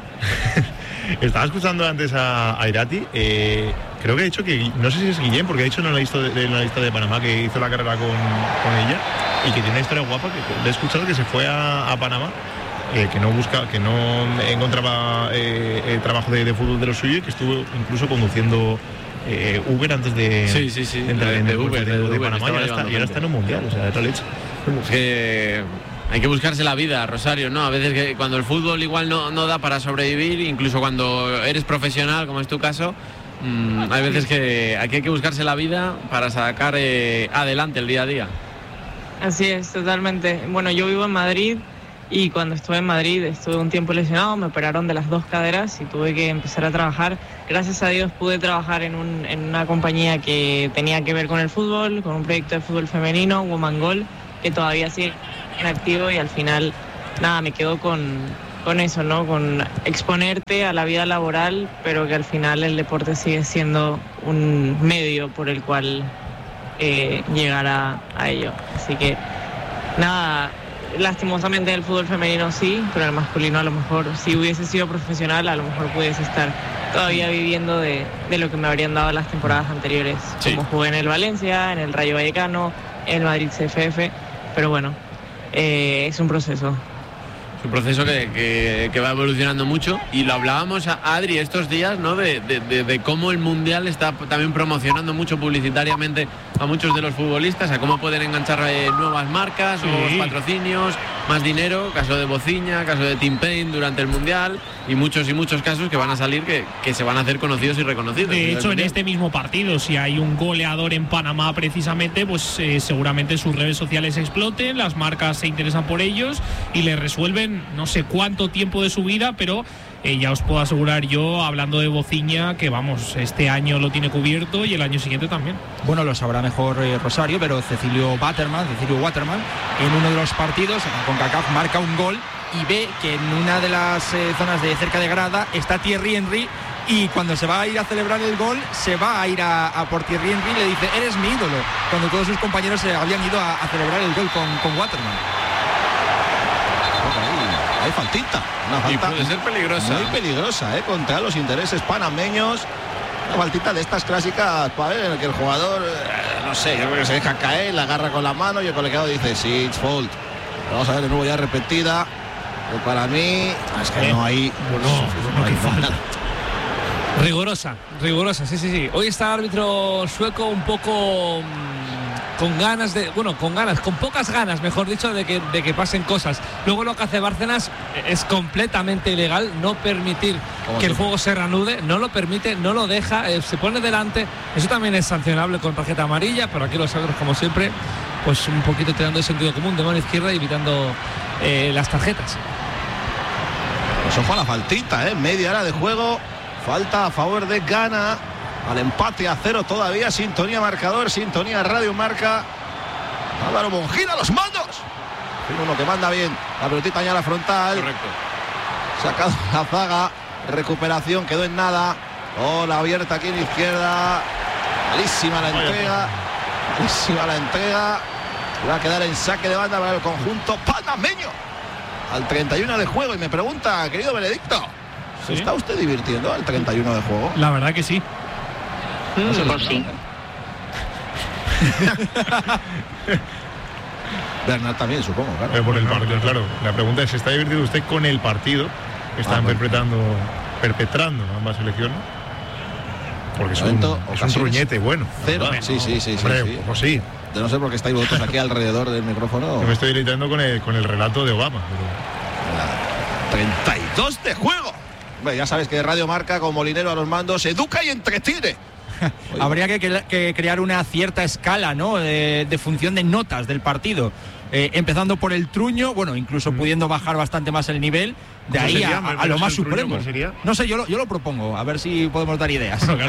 no. Estaba escuchando antes a Irati, creo que ha dicho que, no sé si es Guillem, porque ha dicho en la lista de Panamá que hizo la carrera con ella y que tiene una historia guapa, que le he escuchado que se fue a Panamá, que no encontraba trabajo de fútbol de lo suyo y que estuvo incluso conduciendo Uber antes de entrar en el Uber de Panamá y ahora está en un mundial, o sea, es la leche. Es que hay que buscarse la vida, Rosario, ¿no? A veces que cuando el fútbol igual no da para sobrevivir, incluso cuando eres profesional, como es tu caso, hay veces que aquí hay que buscarse la vida para sacar adelante el día a día. Así es, totalmente. Bueno, yo vivo en Madrid y cuando estuve en Madrid estuve un tiempo lesionado, me operaron de las 2 caderas y tuve que empezar a trabajar. Gracias a Dios pude trabajar en una compañía que tenía que ver con el fútbol, con un proyecto de fútbol femenino, Woman Goal, que todavía sigue en activo y al final, nada, me quedo con eso, ¿no? Con exponerte a la vida laboral, pero que al final el deporte sigue siendo un medio por el cual llegar a ello. Así que, nada, lastimosamente el fútbol femenino sí, pero el masculino a lo mejor, si hubiese sido profesional, a lo mejor pudiese estar todavía viviendo de lo que me habrían dado las temporadas anteriores, sí, como jugué en el Valencia, en el Rayo Vallecano, en el Madrid CFF, pero bueno, es un proceso. Un proceso que va evolucionando mucho, y lo hablábamos a Adri estos días, ¿no? De cómo el Mundial está también promocionando mucho publicitariamente a muchos de los futbolistas, a cómo pueden enganchar nuevas marcas, nuevos patrocinios, más dinero, caso de Bociña, caso de Tim Payne durante el Mundial, y muchos casos que van a salir que se van a hacer conocidos y reconocidos. De hecho, en este mismo partido, si hay un goleador en Panamá precisamente, pues seguramente sus redes sociales exploten, las marcas se interesan por ellos y le resuelven no sé cuánto tiempo de su vida, pero ya os puedo asegurar yo, hablando de Bociña, que vamos, este año lo tiene cubierto y el año siguiente también. Bueno, lo sabrá mejor Rosario, pero Cecilio Waterman, en uno de los partidos con CONCACAF marca un gol y ve que en una de las zonas de cerca de grada está Thierry Henry, y cuando se va a ir a celebrar el gol se va a ir a por Thierry Henry y le dice: eres mi ídolo, cuando todos sus compañeros se habían ido a celebrar el gol con Waterman. Hay faltita, una falta, y puede ser peligrosa, muy peligrosa, contra los intereses panameños. Una faltita de estas clásicas, para ver, en el que el jugador, no sé, yo creo que se deja caer, la agarra con la mano y el colegiado dice: sí, it's fault. Vamos a ver de nuevo ya repetida. Pero para mí es que no hay, no hay falta. Rigurosa, sí. Hoy está el árbitro sueco un poco con pocas ganas, mejor dicho, de que pasen cosas. Luego lo que hace Bárcenas es completamente ilegal, no permitir que el juego se reanude, no lo permite, no lo deja, se pone delante. Eso también es sancionable con tarjeta amarilla, pero aquí los árbitros, como siempre, pues un poquito tirando de sentido común, de mano izquierda, y evitando las tarjetas. Pues ojo a la faltita, media hora de juego, falta a favor de Ghana. Al empate a 0 todavía, sintonía marcador, sintonía Radio Marca. Álvaro Monjil a los mandos. Uno que manda bien, la pelotita ya a la frontal. Correcto. Sacado la zaga, recuperación, quedó en nada. La abierta aquí en izquierda. Malísima la entrega. Va a quedar en saque de banda para el conjunto panameño. Al 31 de juego, y me pregunta, querido Benedicto, ¿se está usted divirtiendo al 31 de juego? La verdad que sí. No sé por sí. Bernat también, supongo, claro. Por el partido, claro. La pregunta es: ¿se está divirtiendo usted con el partido que están perpetrando ambas selecciones? Porque es un truñete bueno. Cero. Sí. Hombre, pues sí. De no sé por qué estáis vosotros aquí alrededor del micrófono. Yo me estoy deleitando con el relato de Obama. Pero... 32 de juego. Hombre, ya sabes que Radio Marca, con Molinero a los mandos, educa y entretiene. Habría que crear una cierta escala, ¿no? De función de notas del partido, empezando por el truño, bueno, incluso pudiendo bajar bastante más el nivel, de ahí a lo más supremo. No sé, yo lo propongo, a ver si podemos dar ideas. Vale.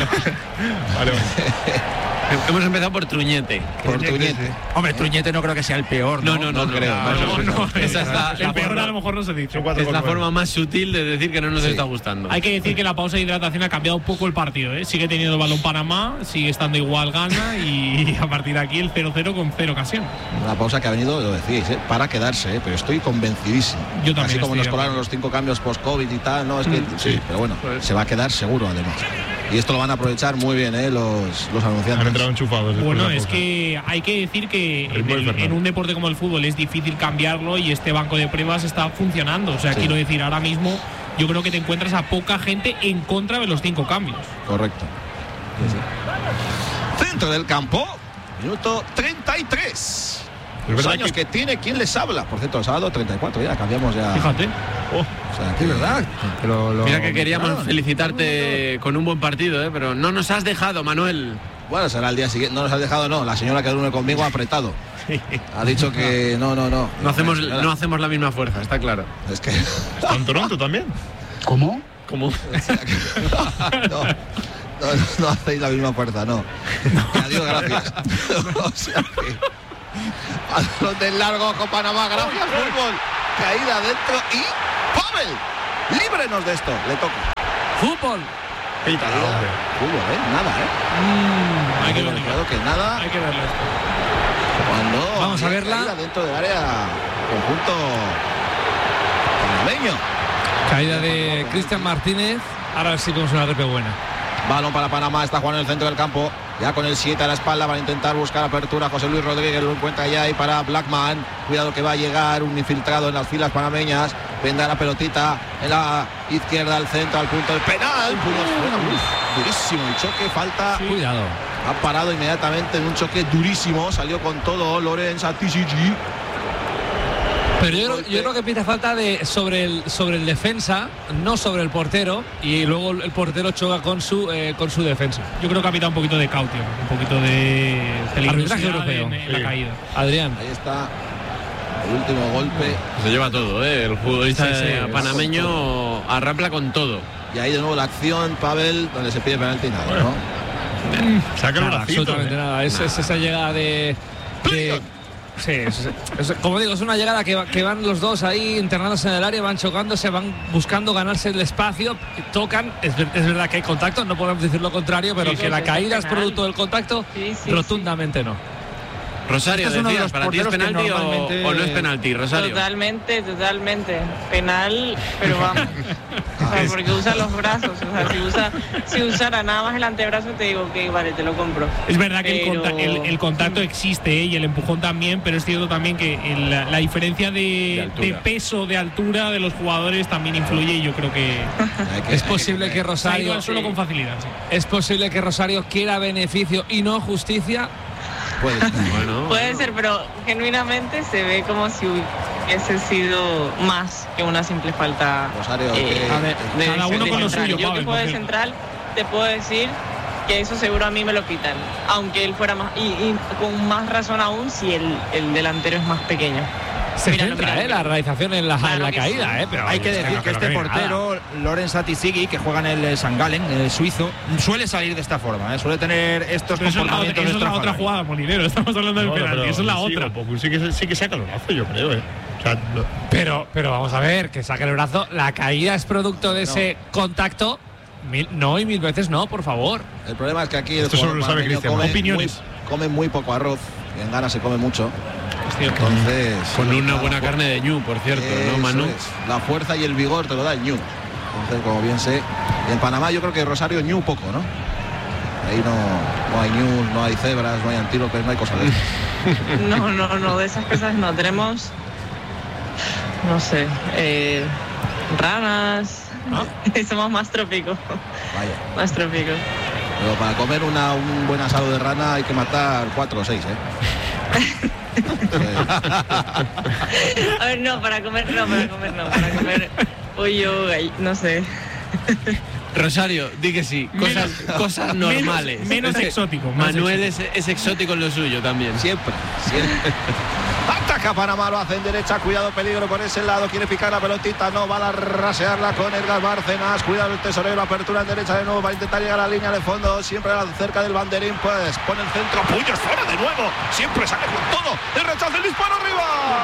Hemos empezado por truñete. Hombre, truñete no creo que sea el peor, ¿no? No creo. Esa es el peor, a lo mejor no se dice. Es la forma más sutil de decir que no nos está gustando. Hay que decir que la pausa de hidratación ha cambiado un poco el partido, Sigue teniendo balón Panamá, sigue estando igual Ghana, y a partir de aquí el 0-0 con 0 ocasiones. Una pausa que ha venido, lo decís, para quedarse, pero estoy convencidísimo. Yo también. Así como nos colaron los 5 cambios post-COVID y tal, no, es que sí, pero bueno, se va a quedar seguro además. Y esto lo van a aprovechar muy bien, los anunciantes. Han entrado enchufados. Bueno, es que hay que decir que en un deporte como el fútbol es difícil cambiarlo, y este banco de pruebas está funcionando. O sea, quiero decir, ahora mismo yo creo que te encuentras a poca gente en contra de los 5 cambios. Correcto. Centro del campo, minuto 33. Los años que tiene, ¿quién les habla? Por cierto, el sábado 34, ya cambiamos ya. Fíjate. O sea, que es verdad. Mira que queríamos felicitarte con un buen partido, pero no nos has dejado, Manuel. Bueno, será el día siguiente. No nos ha dejado, no. La señora que duerme conmigo ha apretado. Ha dicho que no. No hacemos la misma fuerza, está claro. Es que... ¿Está en Toronto también? ¿Cómo? ¿Cómo? No hacéis la misma fuerza, no. Adiós, gracias. O sea que... Balón del largo con Panamá, gracias, fútbol. Caída dentro y... ¡Pavel! ¡Líbrenos de esto! Le toca. ¡Fútbol! Pítala, hombre. Fútbol, nada, Hay que verlo. Claro que nada. Hay que verlo esto. Cuando Vamos a verla. caída dentro del área conjunto panameño. Caída de Cristian Martínez. Ahora sí vemos una repe buena. Balón para Panamá, está jugando en el centro del campo, ya con el 7 a la espalda para intentar buscar apertura. José Luis Rodríguez lo encuentra ya, y para Blackman, cuidado que va a llegar un infiltrado en las filas panameñas. Vendrá la pelotita en la izquierda al centro, al punto del penal. Durísimo el choque, falta. Cuidado. Ha parado inmediatamente en un choque durísimo, salió con todo Lorenz Atishigi. Pero yo creo que pide falta sobre el defensa, no sobre el portero, y luego el portero choca con su defensa. Yo creo que ha pitado un poquito de caution, un poquito de peligrosidad europeo en la caída. Adrián. Ahí está el último golpe. Se lleva todo, el futbolista Sí, panameño arrapla con todo. Y ahí de nuevo la acción, Pavel, donde se pide penalti, nada, Bueno. ¿no? Saca el Nada, bracito. absolutamente nada. Es esa llegada de sí, como digo, es una llegada que van los dos ahí internándose en el área, van chocándose, van buscando ganarse el espacio, tocan. Es verdad que hay contacto, no podemos decir lo contrario, pero Sí, que la es caída es penal. producto del contacto, Sí, rotundamente no. Rosario, Este es uno de decías, los ¿para ti es porteros que penalti normalmente- o no es penalti, Rosario? Totalmente. Penal, pero vamos. O sea, porque usa los brazos. O sea, si usara nada más el antebrazo, te digo que vale, te lo compro. Es verdad que Pero- el contacto existe, y el empujón también, pero es cierto también que la diferencia de peso, de altura de los jugadores también influye, y yo creo que Es posible que se ha ido Rosario al suelo con facilidad. Sí. es posible que Rosario quiera beneficio y no justicia. Puede ser. Bueno, Puede ser, pero genuinamente se ve como si hubiese sido más que una simple falta. Rosario, a ver, cada uno con lo central. suyo, Yo que Pavel, juego de por cierto. central te puedo decir que eso seguro a mí me lo pitan, aunque él fuera más, y con más razón aún si el delantero es más pequeño. Se Míralo, centra míralo. la realización en la Claro que caída, sí. pero Hay que es decir que no este viene portero, Lorenz Atishigi, que juega en el St. Gallen, el suizo, suele salir de esta forma, suele tener estos Pero eso es la otra, comportamientos eso es la otra estrafalarios. jugada, Molinero. Estamos hablando del penalti, eso es la otra. Sí que saca el brazo, yo creo, O sea, Pero vamos a ver, que saque el brazo. La caída es producto de ese contacto. No, y mil veces no, por favor. El problema es que aquí el Esto solo jugador lo sabe panameño Cristian. Opiniones. come muy poco arroz, y en Ghana se come mucho. Es cierto. Entonces, con una la buena fu- carne de ñu, por cierto, ¿no, Eso Manu? es. La fuerza y el vigor te lo da el ñu. Entonces, como bien sé, y en Panamá yo creo que Rosario ñu poco, ¿no? Ahí no hay ñu, no hay cebras, no hay antílopes, no hay cosas de eso. No, de esas cosas no. Tenemos, no sé, ranas. Somos más trópicos. Vaya. Más trópicos. Pero para comer un buen asado de rana hay que matar 4 o 6, ¿eh? A ver, no, para comer no. Para comer pollo, no sé. Rosario, di que sí, cosas normales. menos Es que exótico, más Manuel es exótico en lo suyo también. Siempre. Ataca Panamá, lo hace en derecha, cuidado, peligro por ese lado, quiere picar la pelotita, no, va a rasearla con Edgar Bárcenas, cuidado el tesorero, apertura en derecha de nuevo, va a intentar llegar a la línea de fondo, siempre cerca del banderín, pues pone el centro, Puños fuera de nuevo, siempre sale con todo, el rechazo, el disparo arriba.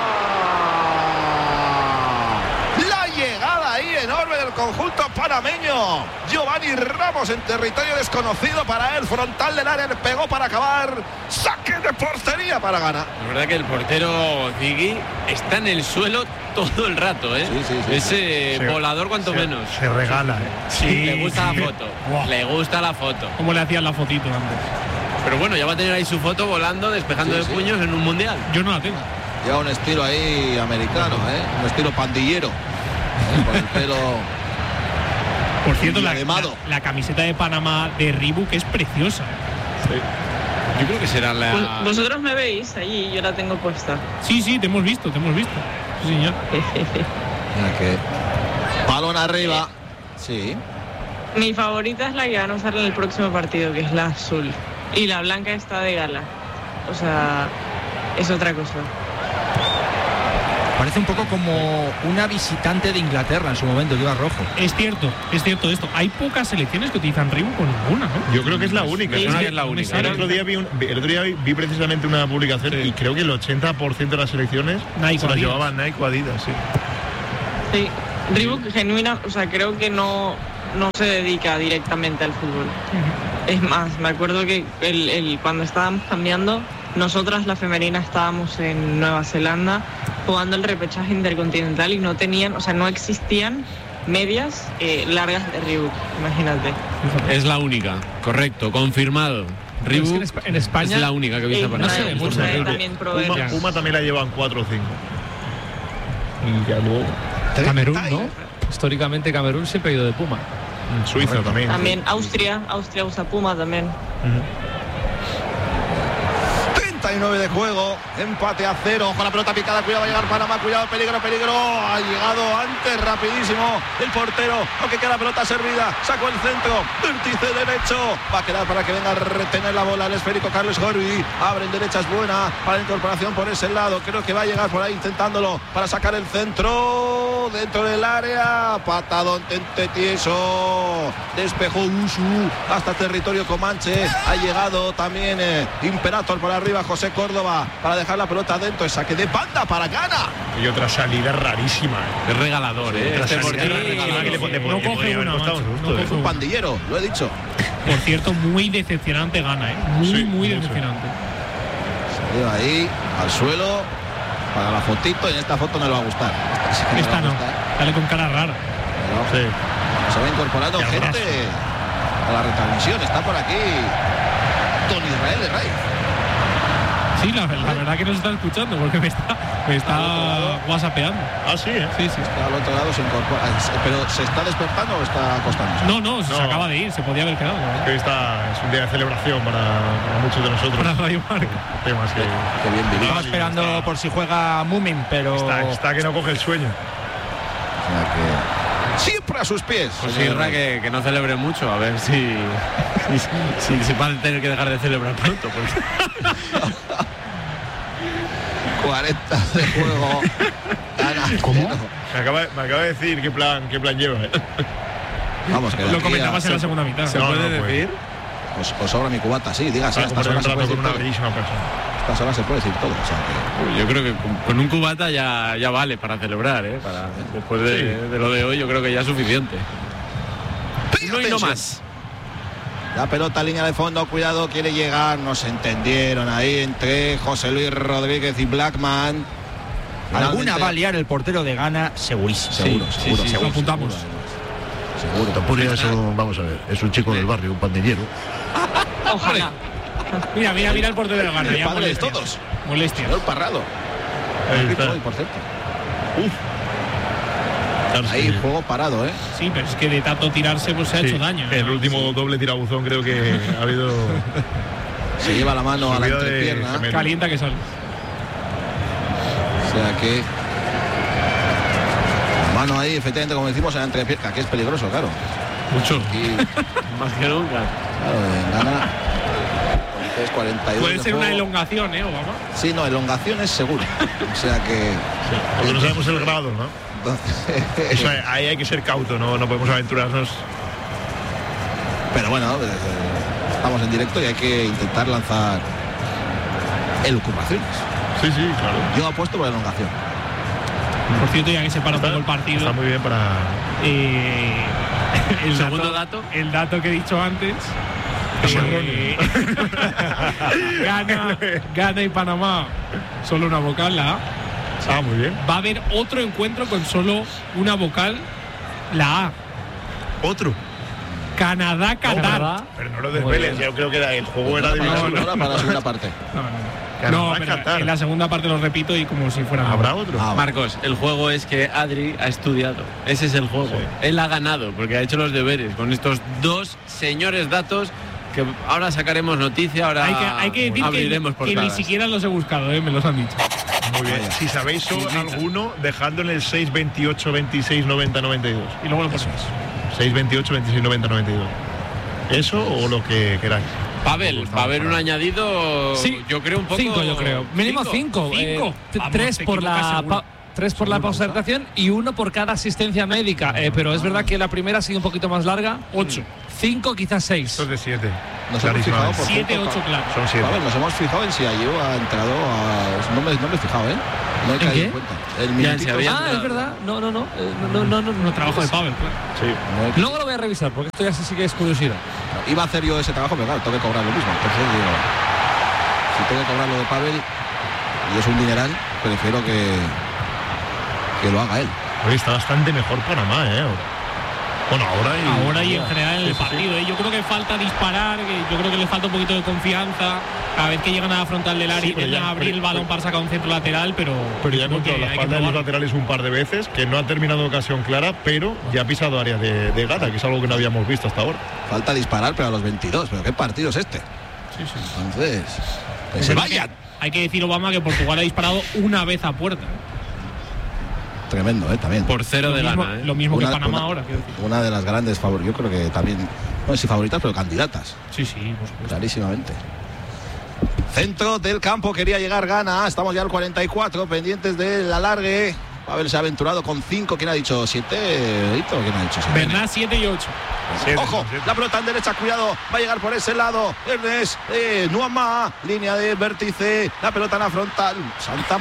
La llegada ahí enorme del conjunto panameño, Giovanni Ramos en territorio desconocido para él, frontal del área, le pegó para acabar, saque de portería para Ghana. La verdad que el portero Ziggy está en el suelo todo el rato, ¿eh? Sí. Ese volador cuanto menos. se regala, Sí, le gusta la foto. Buah. Le gusta la foto. Como le hacían la fotito antes. Pero bueno, ya va a tener ahí su foto volando, despejando de puños en un mundial. Yo no la tengo. Lleva un estilo ahí americano, un estilo pandillero, con el pelo. Por cierto, Diademado. la camiseta de Panamá de Reebok es preciosa. Yo creo que será la. Vosotros me veis allí, yo la tengo puesta. Sí, te hemos visto. Sí, señor. Mira que balón arriba. Sí. Mi favorita es la que van a usar en el próximo partido, que es la azul. Y la blanca está de gala. O sea, es otra cosa. Parece un poco como una visitante de Inglaterra en su momento, que iba rojo. Es cierto esto. Hay pocas selecciones que utilizan Reebok con ninguna, ¿no? Yo creo que es la única. Es la única. El otro día vi precisamente una publicación y creo que el 80% de las selecciones Nike se las Adidas. llevaban Nike o Adidas, sí. Sí, Reebok genuina, o sea, creo que no se dedica directamente al fútbol. Es más, me acuerdo que cuando estábamos cambiando, nosotras la femenina estábamos en Nueva Zelanda jugando el repechaje intercontinental y no tenían, o sea, no existían medias largas de Reebok, imagínate. Es la única, correcto, confirmado. Pero es que Reebok en España es la única que he visto no se ve mucho. También probé. Puma también la llevan 4 o 5. Y ya luego. Camerún, ¿no? Históricamente Camerún siempre ha ido de Puma. Suiza también. También Austria usa Puma también. 39 de juego, empate a 0, ojo la pelota picada, cuidado, va a llegar Panamá, cuidado, peligro, ha llegado antes, rapidísimo, el portero, aunque queda la pelota servida, sacó el centro, vértice derecho, va a quedar para que venga a retener la bola el esférico Carlos Jordi, abre en derecha, es buena, para la incorporación por ese lado, creo que va a llegar por ahí intentándolo, para sacar el centro, dentro del área, patadón, tente tieso, despejó Usu, hasta territorio comanche, ha llegado también Imperator por arriba, José Córdoba para dejar la pelota dentro, saque de banda para Ghana. Y otra salida rarísima. es regalador, Otra este salida portero es rarísima regalador. que le No coge podría haber una, costado un macho, susto, no ¿eh? coge Un pandillero, lo he dicho. Por cierto, muy decepcionante Ghana, Sí, muy mucho. decepcionante. Salió ahí, al suelo, para la fotito, y en esta foto no le va a gustar. Esta sí que Esta le va no, a gustar. sale con cara rara. Pero Sí. se va incorporando Qué gente abrazo. a la retransmisión. Está por aquí Don Israel Rey. Sí, la verdad que nos está escuchando porque me está whatsappeando. Ah, sí, ¿eh? Sí. Está al otro lado, se incorpora. ¿Pero se está despertando o está acostándose? No, se No. acaba de ir, se podía haber quedado. ¿no? Que esta es un día de celebración para muchos de nosotros. Para Radio Marca. Temas que Qué bien vivido. Estaba esperando por si juega Moomin, pero está que no coge el sueño. O sea que siempre a sus pies. Pues señor Irra, Rey. que no celebre mucho, a ver si se van a tener que dejar de celebrar pronto. Porque 40 de juego. Gana. ¿Cómo? Me acaba de decir qué plan lleva. Vamos, que de Lo aquí comentabas a- en la segunda mitad. ¿se No, puede no, pues. decir? Os sobra mi cubata, sí, digas, a Para estas compartir horas un se puede rato decir con una todo. bellísima persona. A estas horas se puede decir todo. O sea que Yo creo que con un cubata ya vale para celebrar, ¿eh? Después de lo de hoy yo creo que ya es suficiente. Uno y no Atención. más. la pelota, línea de fondo, cuidado, quiere llegar, no se entendieron ahí entre José Luis Rodríguez y Blackman. alguna Finalmente- va a liar el portero de Ghana, segurísimo. Seguro. Lo apuntamos. Seguro. Tapuria es un, vamos a ver, es un chico del barrio, un pandillero. Ojalá. Mira el portero de Ghana. El Ya padre de molestias. todos. Molestias. Señor Parrado. Ahí está. Hoy, por cierto. Claro, Ahí sí. juego parado, ¿eh? Sí, pero es que de tanto tirarse pues se ha Sí, hecho daño. el último doble tirabuzón creo que ha habido. Se lleva la mano a la Subida de entrepierna. gemelo. Calienta que sale. O sea que la mano ahí, efectivamente, como decimos, en la entrepierna, que es peligroso, claro. Mucho. Y Más que nunca. claro, en Ghana es 42 Puede de ser una juego. elongación, Obama. Sí, no, elongación es seguro. O sea que Porque no sabemos el grado, ¿no? entonces, Eso, ahí hay que ser cauto, no podemos aventurarnos. pero bueno, estamos en directo y hay que intentar lanzar elucubraciones. Sí, claro. Yo apuesto por elongación. Por cierto, ya que se para un poco el partido. Está muy bien para. El Segundo dato. El dato que he dicho antes. Es Ghana y Panamá. Solo una vocal, la A. Ah, muy bien. Va a haber otro encuentro con solo una vocal, la A. Otro. Canadá-Qatar. Pero no lo desveles, yo creo que el juego era de Ahora para la segunda parte. No, pero en la segunda parte lo repito y como si fuera. ¿Habrá otro? Ah, Marcos, el juego es que Adri ha estudiado. Ese es el juego. Sí. Él ha ganado porque ha hecho los deberes con estos dos señores datos que ahora sacaremos noticia, ahora Hay que decir abriremos que ni portadas. siquiera los he buscado, me los han dicho. Muy bien. Si sabéis alguno, dejadlo en el 628 26 90 92. Y luego lo ponemos. 628 26 90 92. Eso o lo que queráis. Pavel, va a haber un añadido, Sí, yo creo un poco... 5, yo creo. Mínimo 5. 3 por la... 3 por la pausa de recuperación y 1 por cada asistencia médica. Pero es verdad que la primera ha sido un poquito más larga. 8. 5, quizás 6. Esto es de 7. Nos hemos fijado por 7, 8, claro. Son 7. A ver, nos hemos fijado en si Ayew ha entrado a... No me he fijado, ¿eh? No he caído qué? en cuenta. El Ya, minutico. si había Ah, entrado. es verdad. No. Trabajo de Pavel, claro. Sí. Luego lo voy a revisar porque esto ya sí que es curiosidad. Iba a hacer yo ese trabajo, pero claro, tengo que cobrar lo mismo. Entonces digo, si tengo que cobrar lo de Pavel y es un dineral, prefiero que lo haga él. Hoy está bastante mejor Panamá, ¿eh? Bueno, Ahora y en general en el partido. Yo creo que falta disparar, que yo creo que le falta un poquito de confianza. Cada vez que llegan a la frontal del área intentan abrir el balón para sacar un centro lateral, pero ya ha creo encontrado que la hay que espalda de los probar. laterales un par de veces, que no ha terminado ocasión clara, pero ya ha pisado área de gana, que es algo que no habíamos visto hasta ahora. Falta disparar, pero a los 22. ¿Pero qué partido es este? Sí. Entonces, que Es se verdad que vayan. hay que decir, Obama, que Portugal ha disparado una vez a puerta. Tremendo, también. Por 0 de Lo gana, mismo que Una- Panamá una- ahora, quiero decir. Una de las grandes favoritas, yo creo que también, no sé si favoritas, pero candidatas, Sí, por supuesto. clarísimamente. Centro del campo, quería llegar Gana, estamos ya al 44, pendientes del alargue. Pavel se ha aventurado con 5, ¿quién ha dicho? 7, ¿quién ha dicho? 7? Bernat 7 y 8. Ojo, la pelota en derecha, cuidado, va a llegar por ese lado. Ernest, Nuama, línea de vértice, la pelota en la frontal. Santa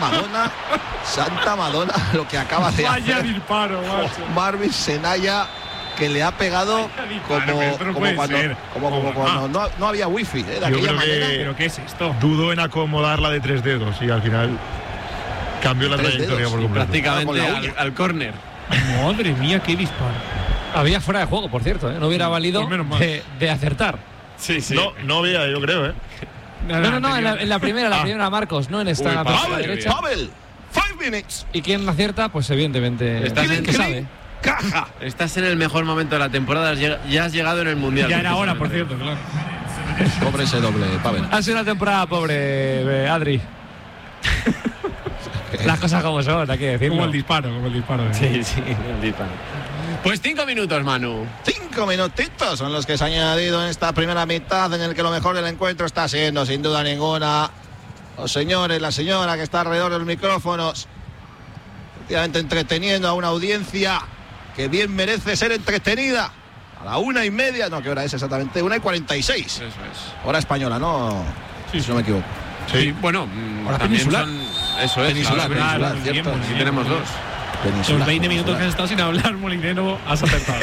Madonna, lo que acaba de hacer disparo, macho. Marvin Senaya, que le ha pegado como cuando no había wifi, de Yo aquella creo manera. ¿Pero qué es esto? Dudo en acomodarla de 3 dedos y al final cambió la 3 trayectoria dedos, por y completo. Prácticamente Con la uña. al córner. Madre mía, qué disparo. Había fuera de juego, por cierto. No hubiera valido Pues menos mal. de acertar. Sí. No veía, yo creo, ¿eh? No, en la primera, Marcos, no en esta. Uy, la Pavel, derecha. Pavel, 5 minutes. Y quien acierta, pues evidentemente. Estás el en que sabe. Caja. Estás en el mejor momento de la temporada, ya has llegado en el Mundial. Ya era hora, por cierto, claro. Cobre ese doble, Pavel. Ha sido una temporada pobre, Adri. Las cosas como son, hay que decirlo. Como el disparo. Sí, el disparo. Pues 5 minutos, Manu. 5 minutitos son los que se han añadido en esta primera mitad, en el que lo mejor del encuentro está siendo, sin duda ninguna, los señores, la señora que está alrededor de los micrófonos, efectivamente entreteniendo a una audiencia que bien merece ser entretenida. A la 1:30, no, ¿qué hora es exactamente? 1:46. Eso es. Hora española, ¿no? Sí, Si no me equivoco. Sí, bueno, Ahora también peninsular. eso es. Peninsular, claro, peninsular, claro, cierto. Aquí tenemos 2. Peninsular, Los 20 minutos que has peninsular. estado sin hablar, Molinero, has acertado.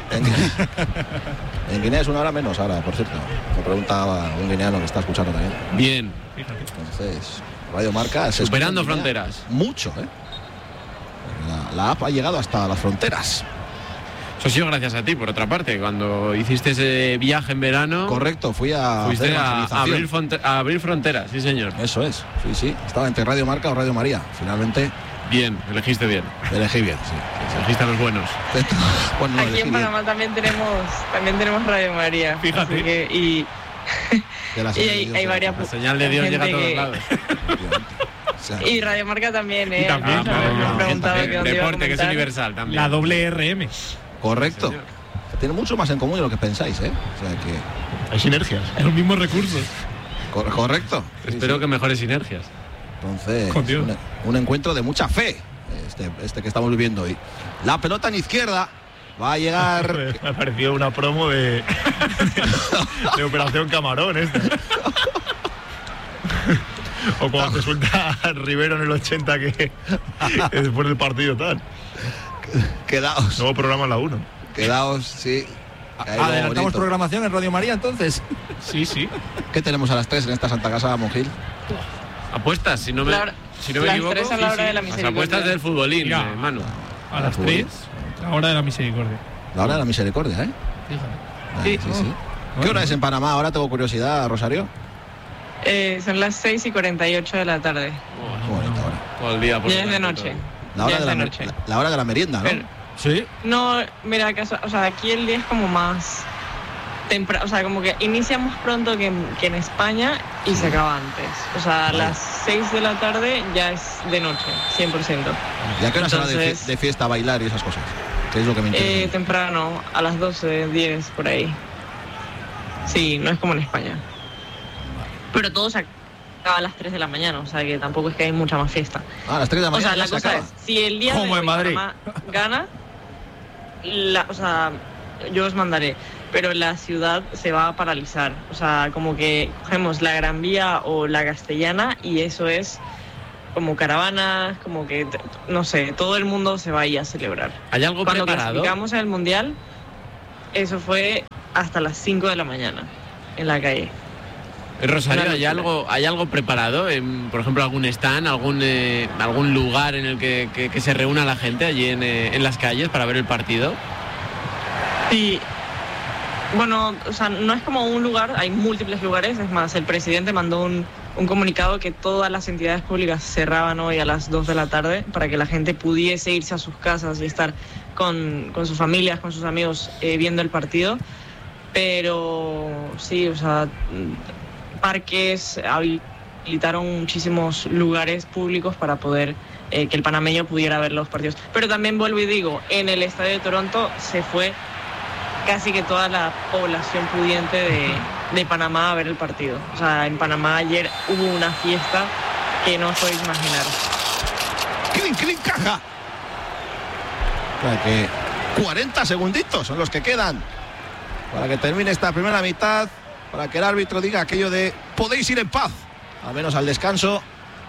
En Guinea es 1 hora menos ahora, por cierto. Me preguntaba un guineano que está escuchando también. Bien. Entonces, Radio Marca se Superando escucha en Guinea fronteras. mucho, ¿eh? La app ha llegado hasta las fronteras. Eso ha sido gracias a ti, por otra parte. Cuando hiciste ese viaje en verano, Correcto, fui a fuiste hacer a evangelización. abrir fronteras, sí señor. Eso es, sí. Estaba entre Radio Marca o Radio María. Finalmente Bien, elegiste bien. elegí bien, sí. Elegiste a los buenos. Bueno, no, Aquí elegí en bien. Panamá también tenemos Radio María. Fíjate. Así que, y Que la y señal de hay Dios sea varias La señal de Dios gente llega a todos que- lados. O sea, Y Radio Marca también, ¿eh? también, Algunos claro, me han claro. preguntado que dónde iba a Deporte, que es comentar. universal también. La doble RM. correcto. señor. Tiene mucho más en común de lo que pensáis, ¿eh? O sea que. Hay sinergias. Los mismos recursos. Correcto. Sí, Espero sí. que mejores sinergias. Entonces, Con Dios. un encuentro de mucha fe, este que estamos viviendo hoy. La pelota en izquierda va a llegar. Me ha parecido una promo de Operación Camarón esta. O cuando te suelta Rivero en el 80 que después del partido tal. Quedaos, Nuevo programa en la 1. quedaos, sí. Ahí lo Adelantamos bonito. programación en Radio María entonces. Sí. ¿Qué tenemos a las 3 en esta Santa Casa, Monjil? Apuestas, si no me, La hora- si no me las equivoco. 3 a la hora de la Las misericordia. apuestas del futbolín, Mira. Manu. A las 3, la hora de la misericordia. La hora de la misericordia, ¿eh? Fíjate. Sí, sí. ¿Qué hora es en Panamá? Ahora tengo curiosidad, Rosario. Son las 6:48 de la tarde. Qué bonita hora. Todo el día por Ya es de delante, noche. todo. La hora, Ya de es la, de mer- noche. la hora de la merienda, ¿no? Pero- Sí. No, mira, o sea, aquí el día es como más temprano, o sea, como que inicia más pronto que en España y se acaba antes. O sea, a Vale. las 6 de la tarde ya es de noche, 100%. ¿Ya qué hora se va Entonces- de fiesta, a bailar y esas cosas? ¿Qué es lo que me interesa? Temprano, a las 12, 10, por ahí. Sí, no es como en España. pero todo se acaba a las 3 de la mañana, o sea que tampoco es que hay mucha más fiesta. A las 3 de la mañana. O sea, la cosa es, si el día de hoy Panamá gana, o sea, yo os mandaré, pero la ciudad se va a paralizar. O sea, como que cogemos la Gran Vía o la Castellana y eso es como caravanas, como que, no sé, todo el mundo se va ahí a celebrar. ¿Hay algo Cuando preparado? clasificamos en el Mundial, eso fue hasta las 5 de la mañana en la calle. Rosario, ¿hay algo preparado? Por ejemplo, algún stand, algún lugar en el que se reúna la gente allí en las calles para ver el partido. Sí. Bueno, o sea, no es como un lugar, hay múltiples lugares. Es más, el presidente mandó un comunicado que todas las entidades públicas cerraban hoy a las 2 de la tarde para que la gente pudiese irse a sus casas y estar con sus familias, con sus amigos viendo el partido. Pero sí, o sea, parques, habilitaron muchísimos lugares públicos para poder que el panameño pudiera ver los partidos. Pero también vuelvo y digo, en el estadio de Toronto se fue casi que toda la población pudiente de Panamá a ver el partido. O sea, en Panamá ayer hubo una fiesta que no os podéis imaginar. ¡Clink, caja! O sea que 40 segunditos son los que quedan para que termine esta primera mitad, para que el árbitro diga aquello de podéis ir en paz, al menos al descanso.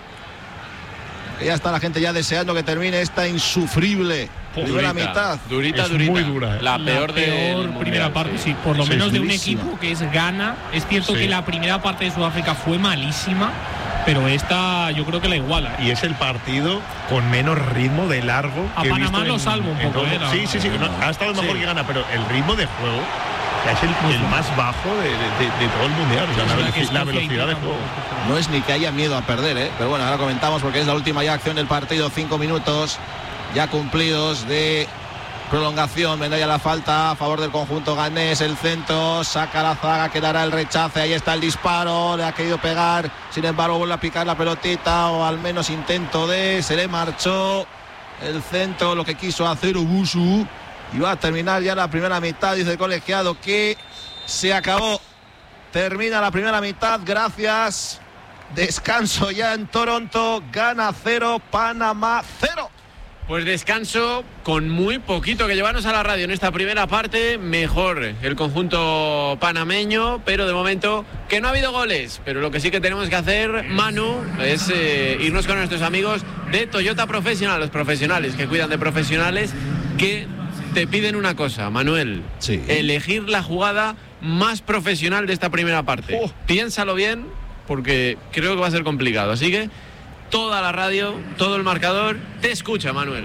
Que ya está la gente ya deseando que termine esta insufrible primera mitad. Durita. Muy dura. La peor primera parte, sí, por lo menos de un equipo que es Ghana. Es cierto que la primera parte de Sudáfrica fue malísima, pero esta yo creo que la iguala. Y es el partido con menos ritmo de largo a que he Panamá visto lo salvo un poco. Sí, ha estado mejor que Ghana, pero el ritmo de juego es el más bajo de todo el mundial. O sea, la velocidad de juego. No es ni que haya miedo a perder, pero bueno, ahora comentamos porque es la última ya acción del partido. 5 minutos ya cumplidos de prolongación. Vendrá ya la falta a favor del conjunto ganés. El centro, saca la zaga, quedará el rechace. Ahí está el disparo, le ha querido pegar. Sin embargo, vuelve a picar la pelotita, o al menos intento se le marchó el centro, lo que quiso hacer Obusu. Y va a terminar ya la primera mitad, dice el colegiado que se acabó. Termina la primera mitad, gracias. Descanso ya en Toronto. Ghana 0, Panamá 0. Pues descanso con muy poquito que llevarnos a la radio en esta primera parte. Mejor el conjunto panameño, pero de momento que no ha habido goles. Pero lo que sí que tenemos que hacer, Manu, es irnos con nuestros amigos de Toyota Professional, los profesionales que cuidan de profesionales, que te piden una cosa, Manuel. Sí. Elegir la jugada más profesional de esta primera parte. Piénsalo bien, porque creo que va a ser complicado. Así que toda la radio, todo el marcador, te escucha, Manuel.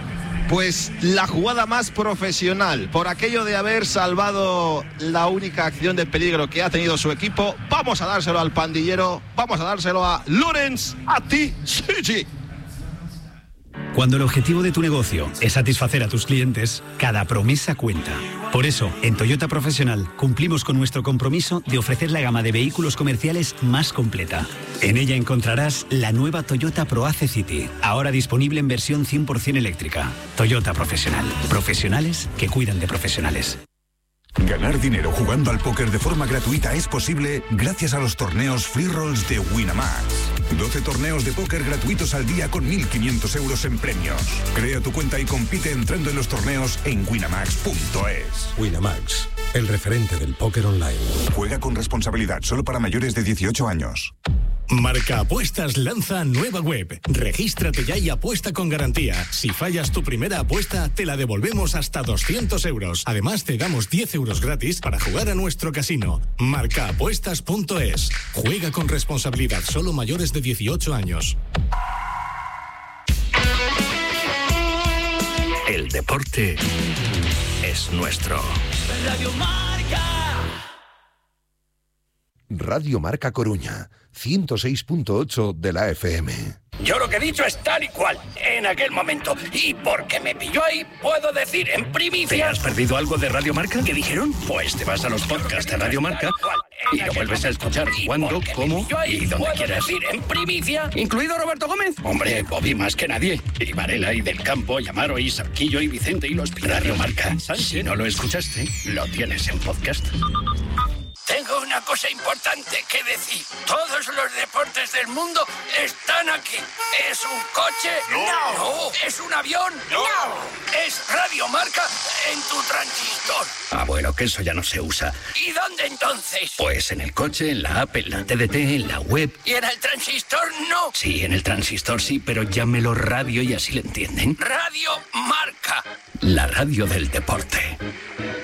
Pues la jugada más profesional, por aquello de haber salvado la única acción de peligro que ha tenido su equipo, vamos a dárselo al pandillero, vamos a dárselo a Lawrence Ati-Sigi. Cuando el objetivo de tu negocio es satisfacer a tus clientes, cada promesa cuenta. Por eso, en Toyota Professional cumplimos con nuestro compromiso de ofrecer la gama de vehículos comerciales más completa. En ella encontrarás la nueva Toyota ProAce City, ahora disponible en versión 100% eléctrica. Toyota Professional. Profesionales que cuidan de profesionales. Ganar dinero jugando al póker de forma gratuita es posible gracias a los torneos Free Rolls de Winamax. 12 torneos de póker gratuitos al día con 1.500 euros en premios. Crea tu cuenta y compite entrando en los torneos en winamax.es. Winamax, el referente del póker online. Juega con responsabilidad, solo para mayores de 18 años. Marca Apuestas lanza nueva web. Regístrate ya y apuesta con garantía. Si fallas tu primera apuesta, te la devolvemos hasta 200 euros. Además, te damos 10 euros gratis para jugar a nuestro casino. Marcaapuestas.es. Juega con responsabilidad, solo mayores de 18 años. El deporte es nuestro. Radio Marca. Radio Marca Coruña, 106.8 de la FM. Yo lo que he dicho es tal y cual, en aquel momento. Y porque me pilló ahí, puedo decir en primicia... ¿Te has perdido algo de Radio Marca? ¿Qué dijeron? Pues te vas a los podcasts de Radio Marca y lo vuelves a escuchar cuando, cómo y donde quieras. Decir en primicia, ¿incluido Roberto Gómez? Hombre, Bobby más que nadie. Y Varela, y Del Campo, y Amaro, y Sarquillo, y Vicente, y los Radio Marca. Si no lo escuchaste, lo tienes en podcast. Tengo una cosa cosa importante que decir. Todos los deportes del mundo están aquí. ¿Es un coche? No. ¿Es un avión? No. ¿Es Radio Marca en tu transistor? Bueno, que eso ya no se usa. ¿Y dónde entonces? Pues en el coche, en la app, en la TDT, en la web. ¿Y en el transistor no? Sí, en el transistor sí, pero llámelo radio y así le entienden. Radio Marca. La radio del deporte.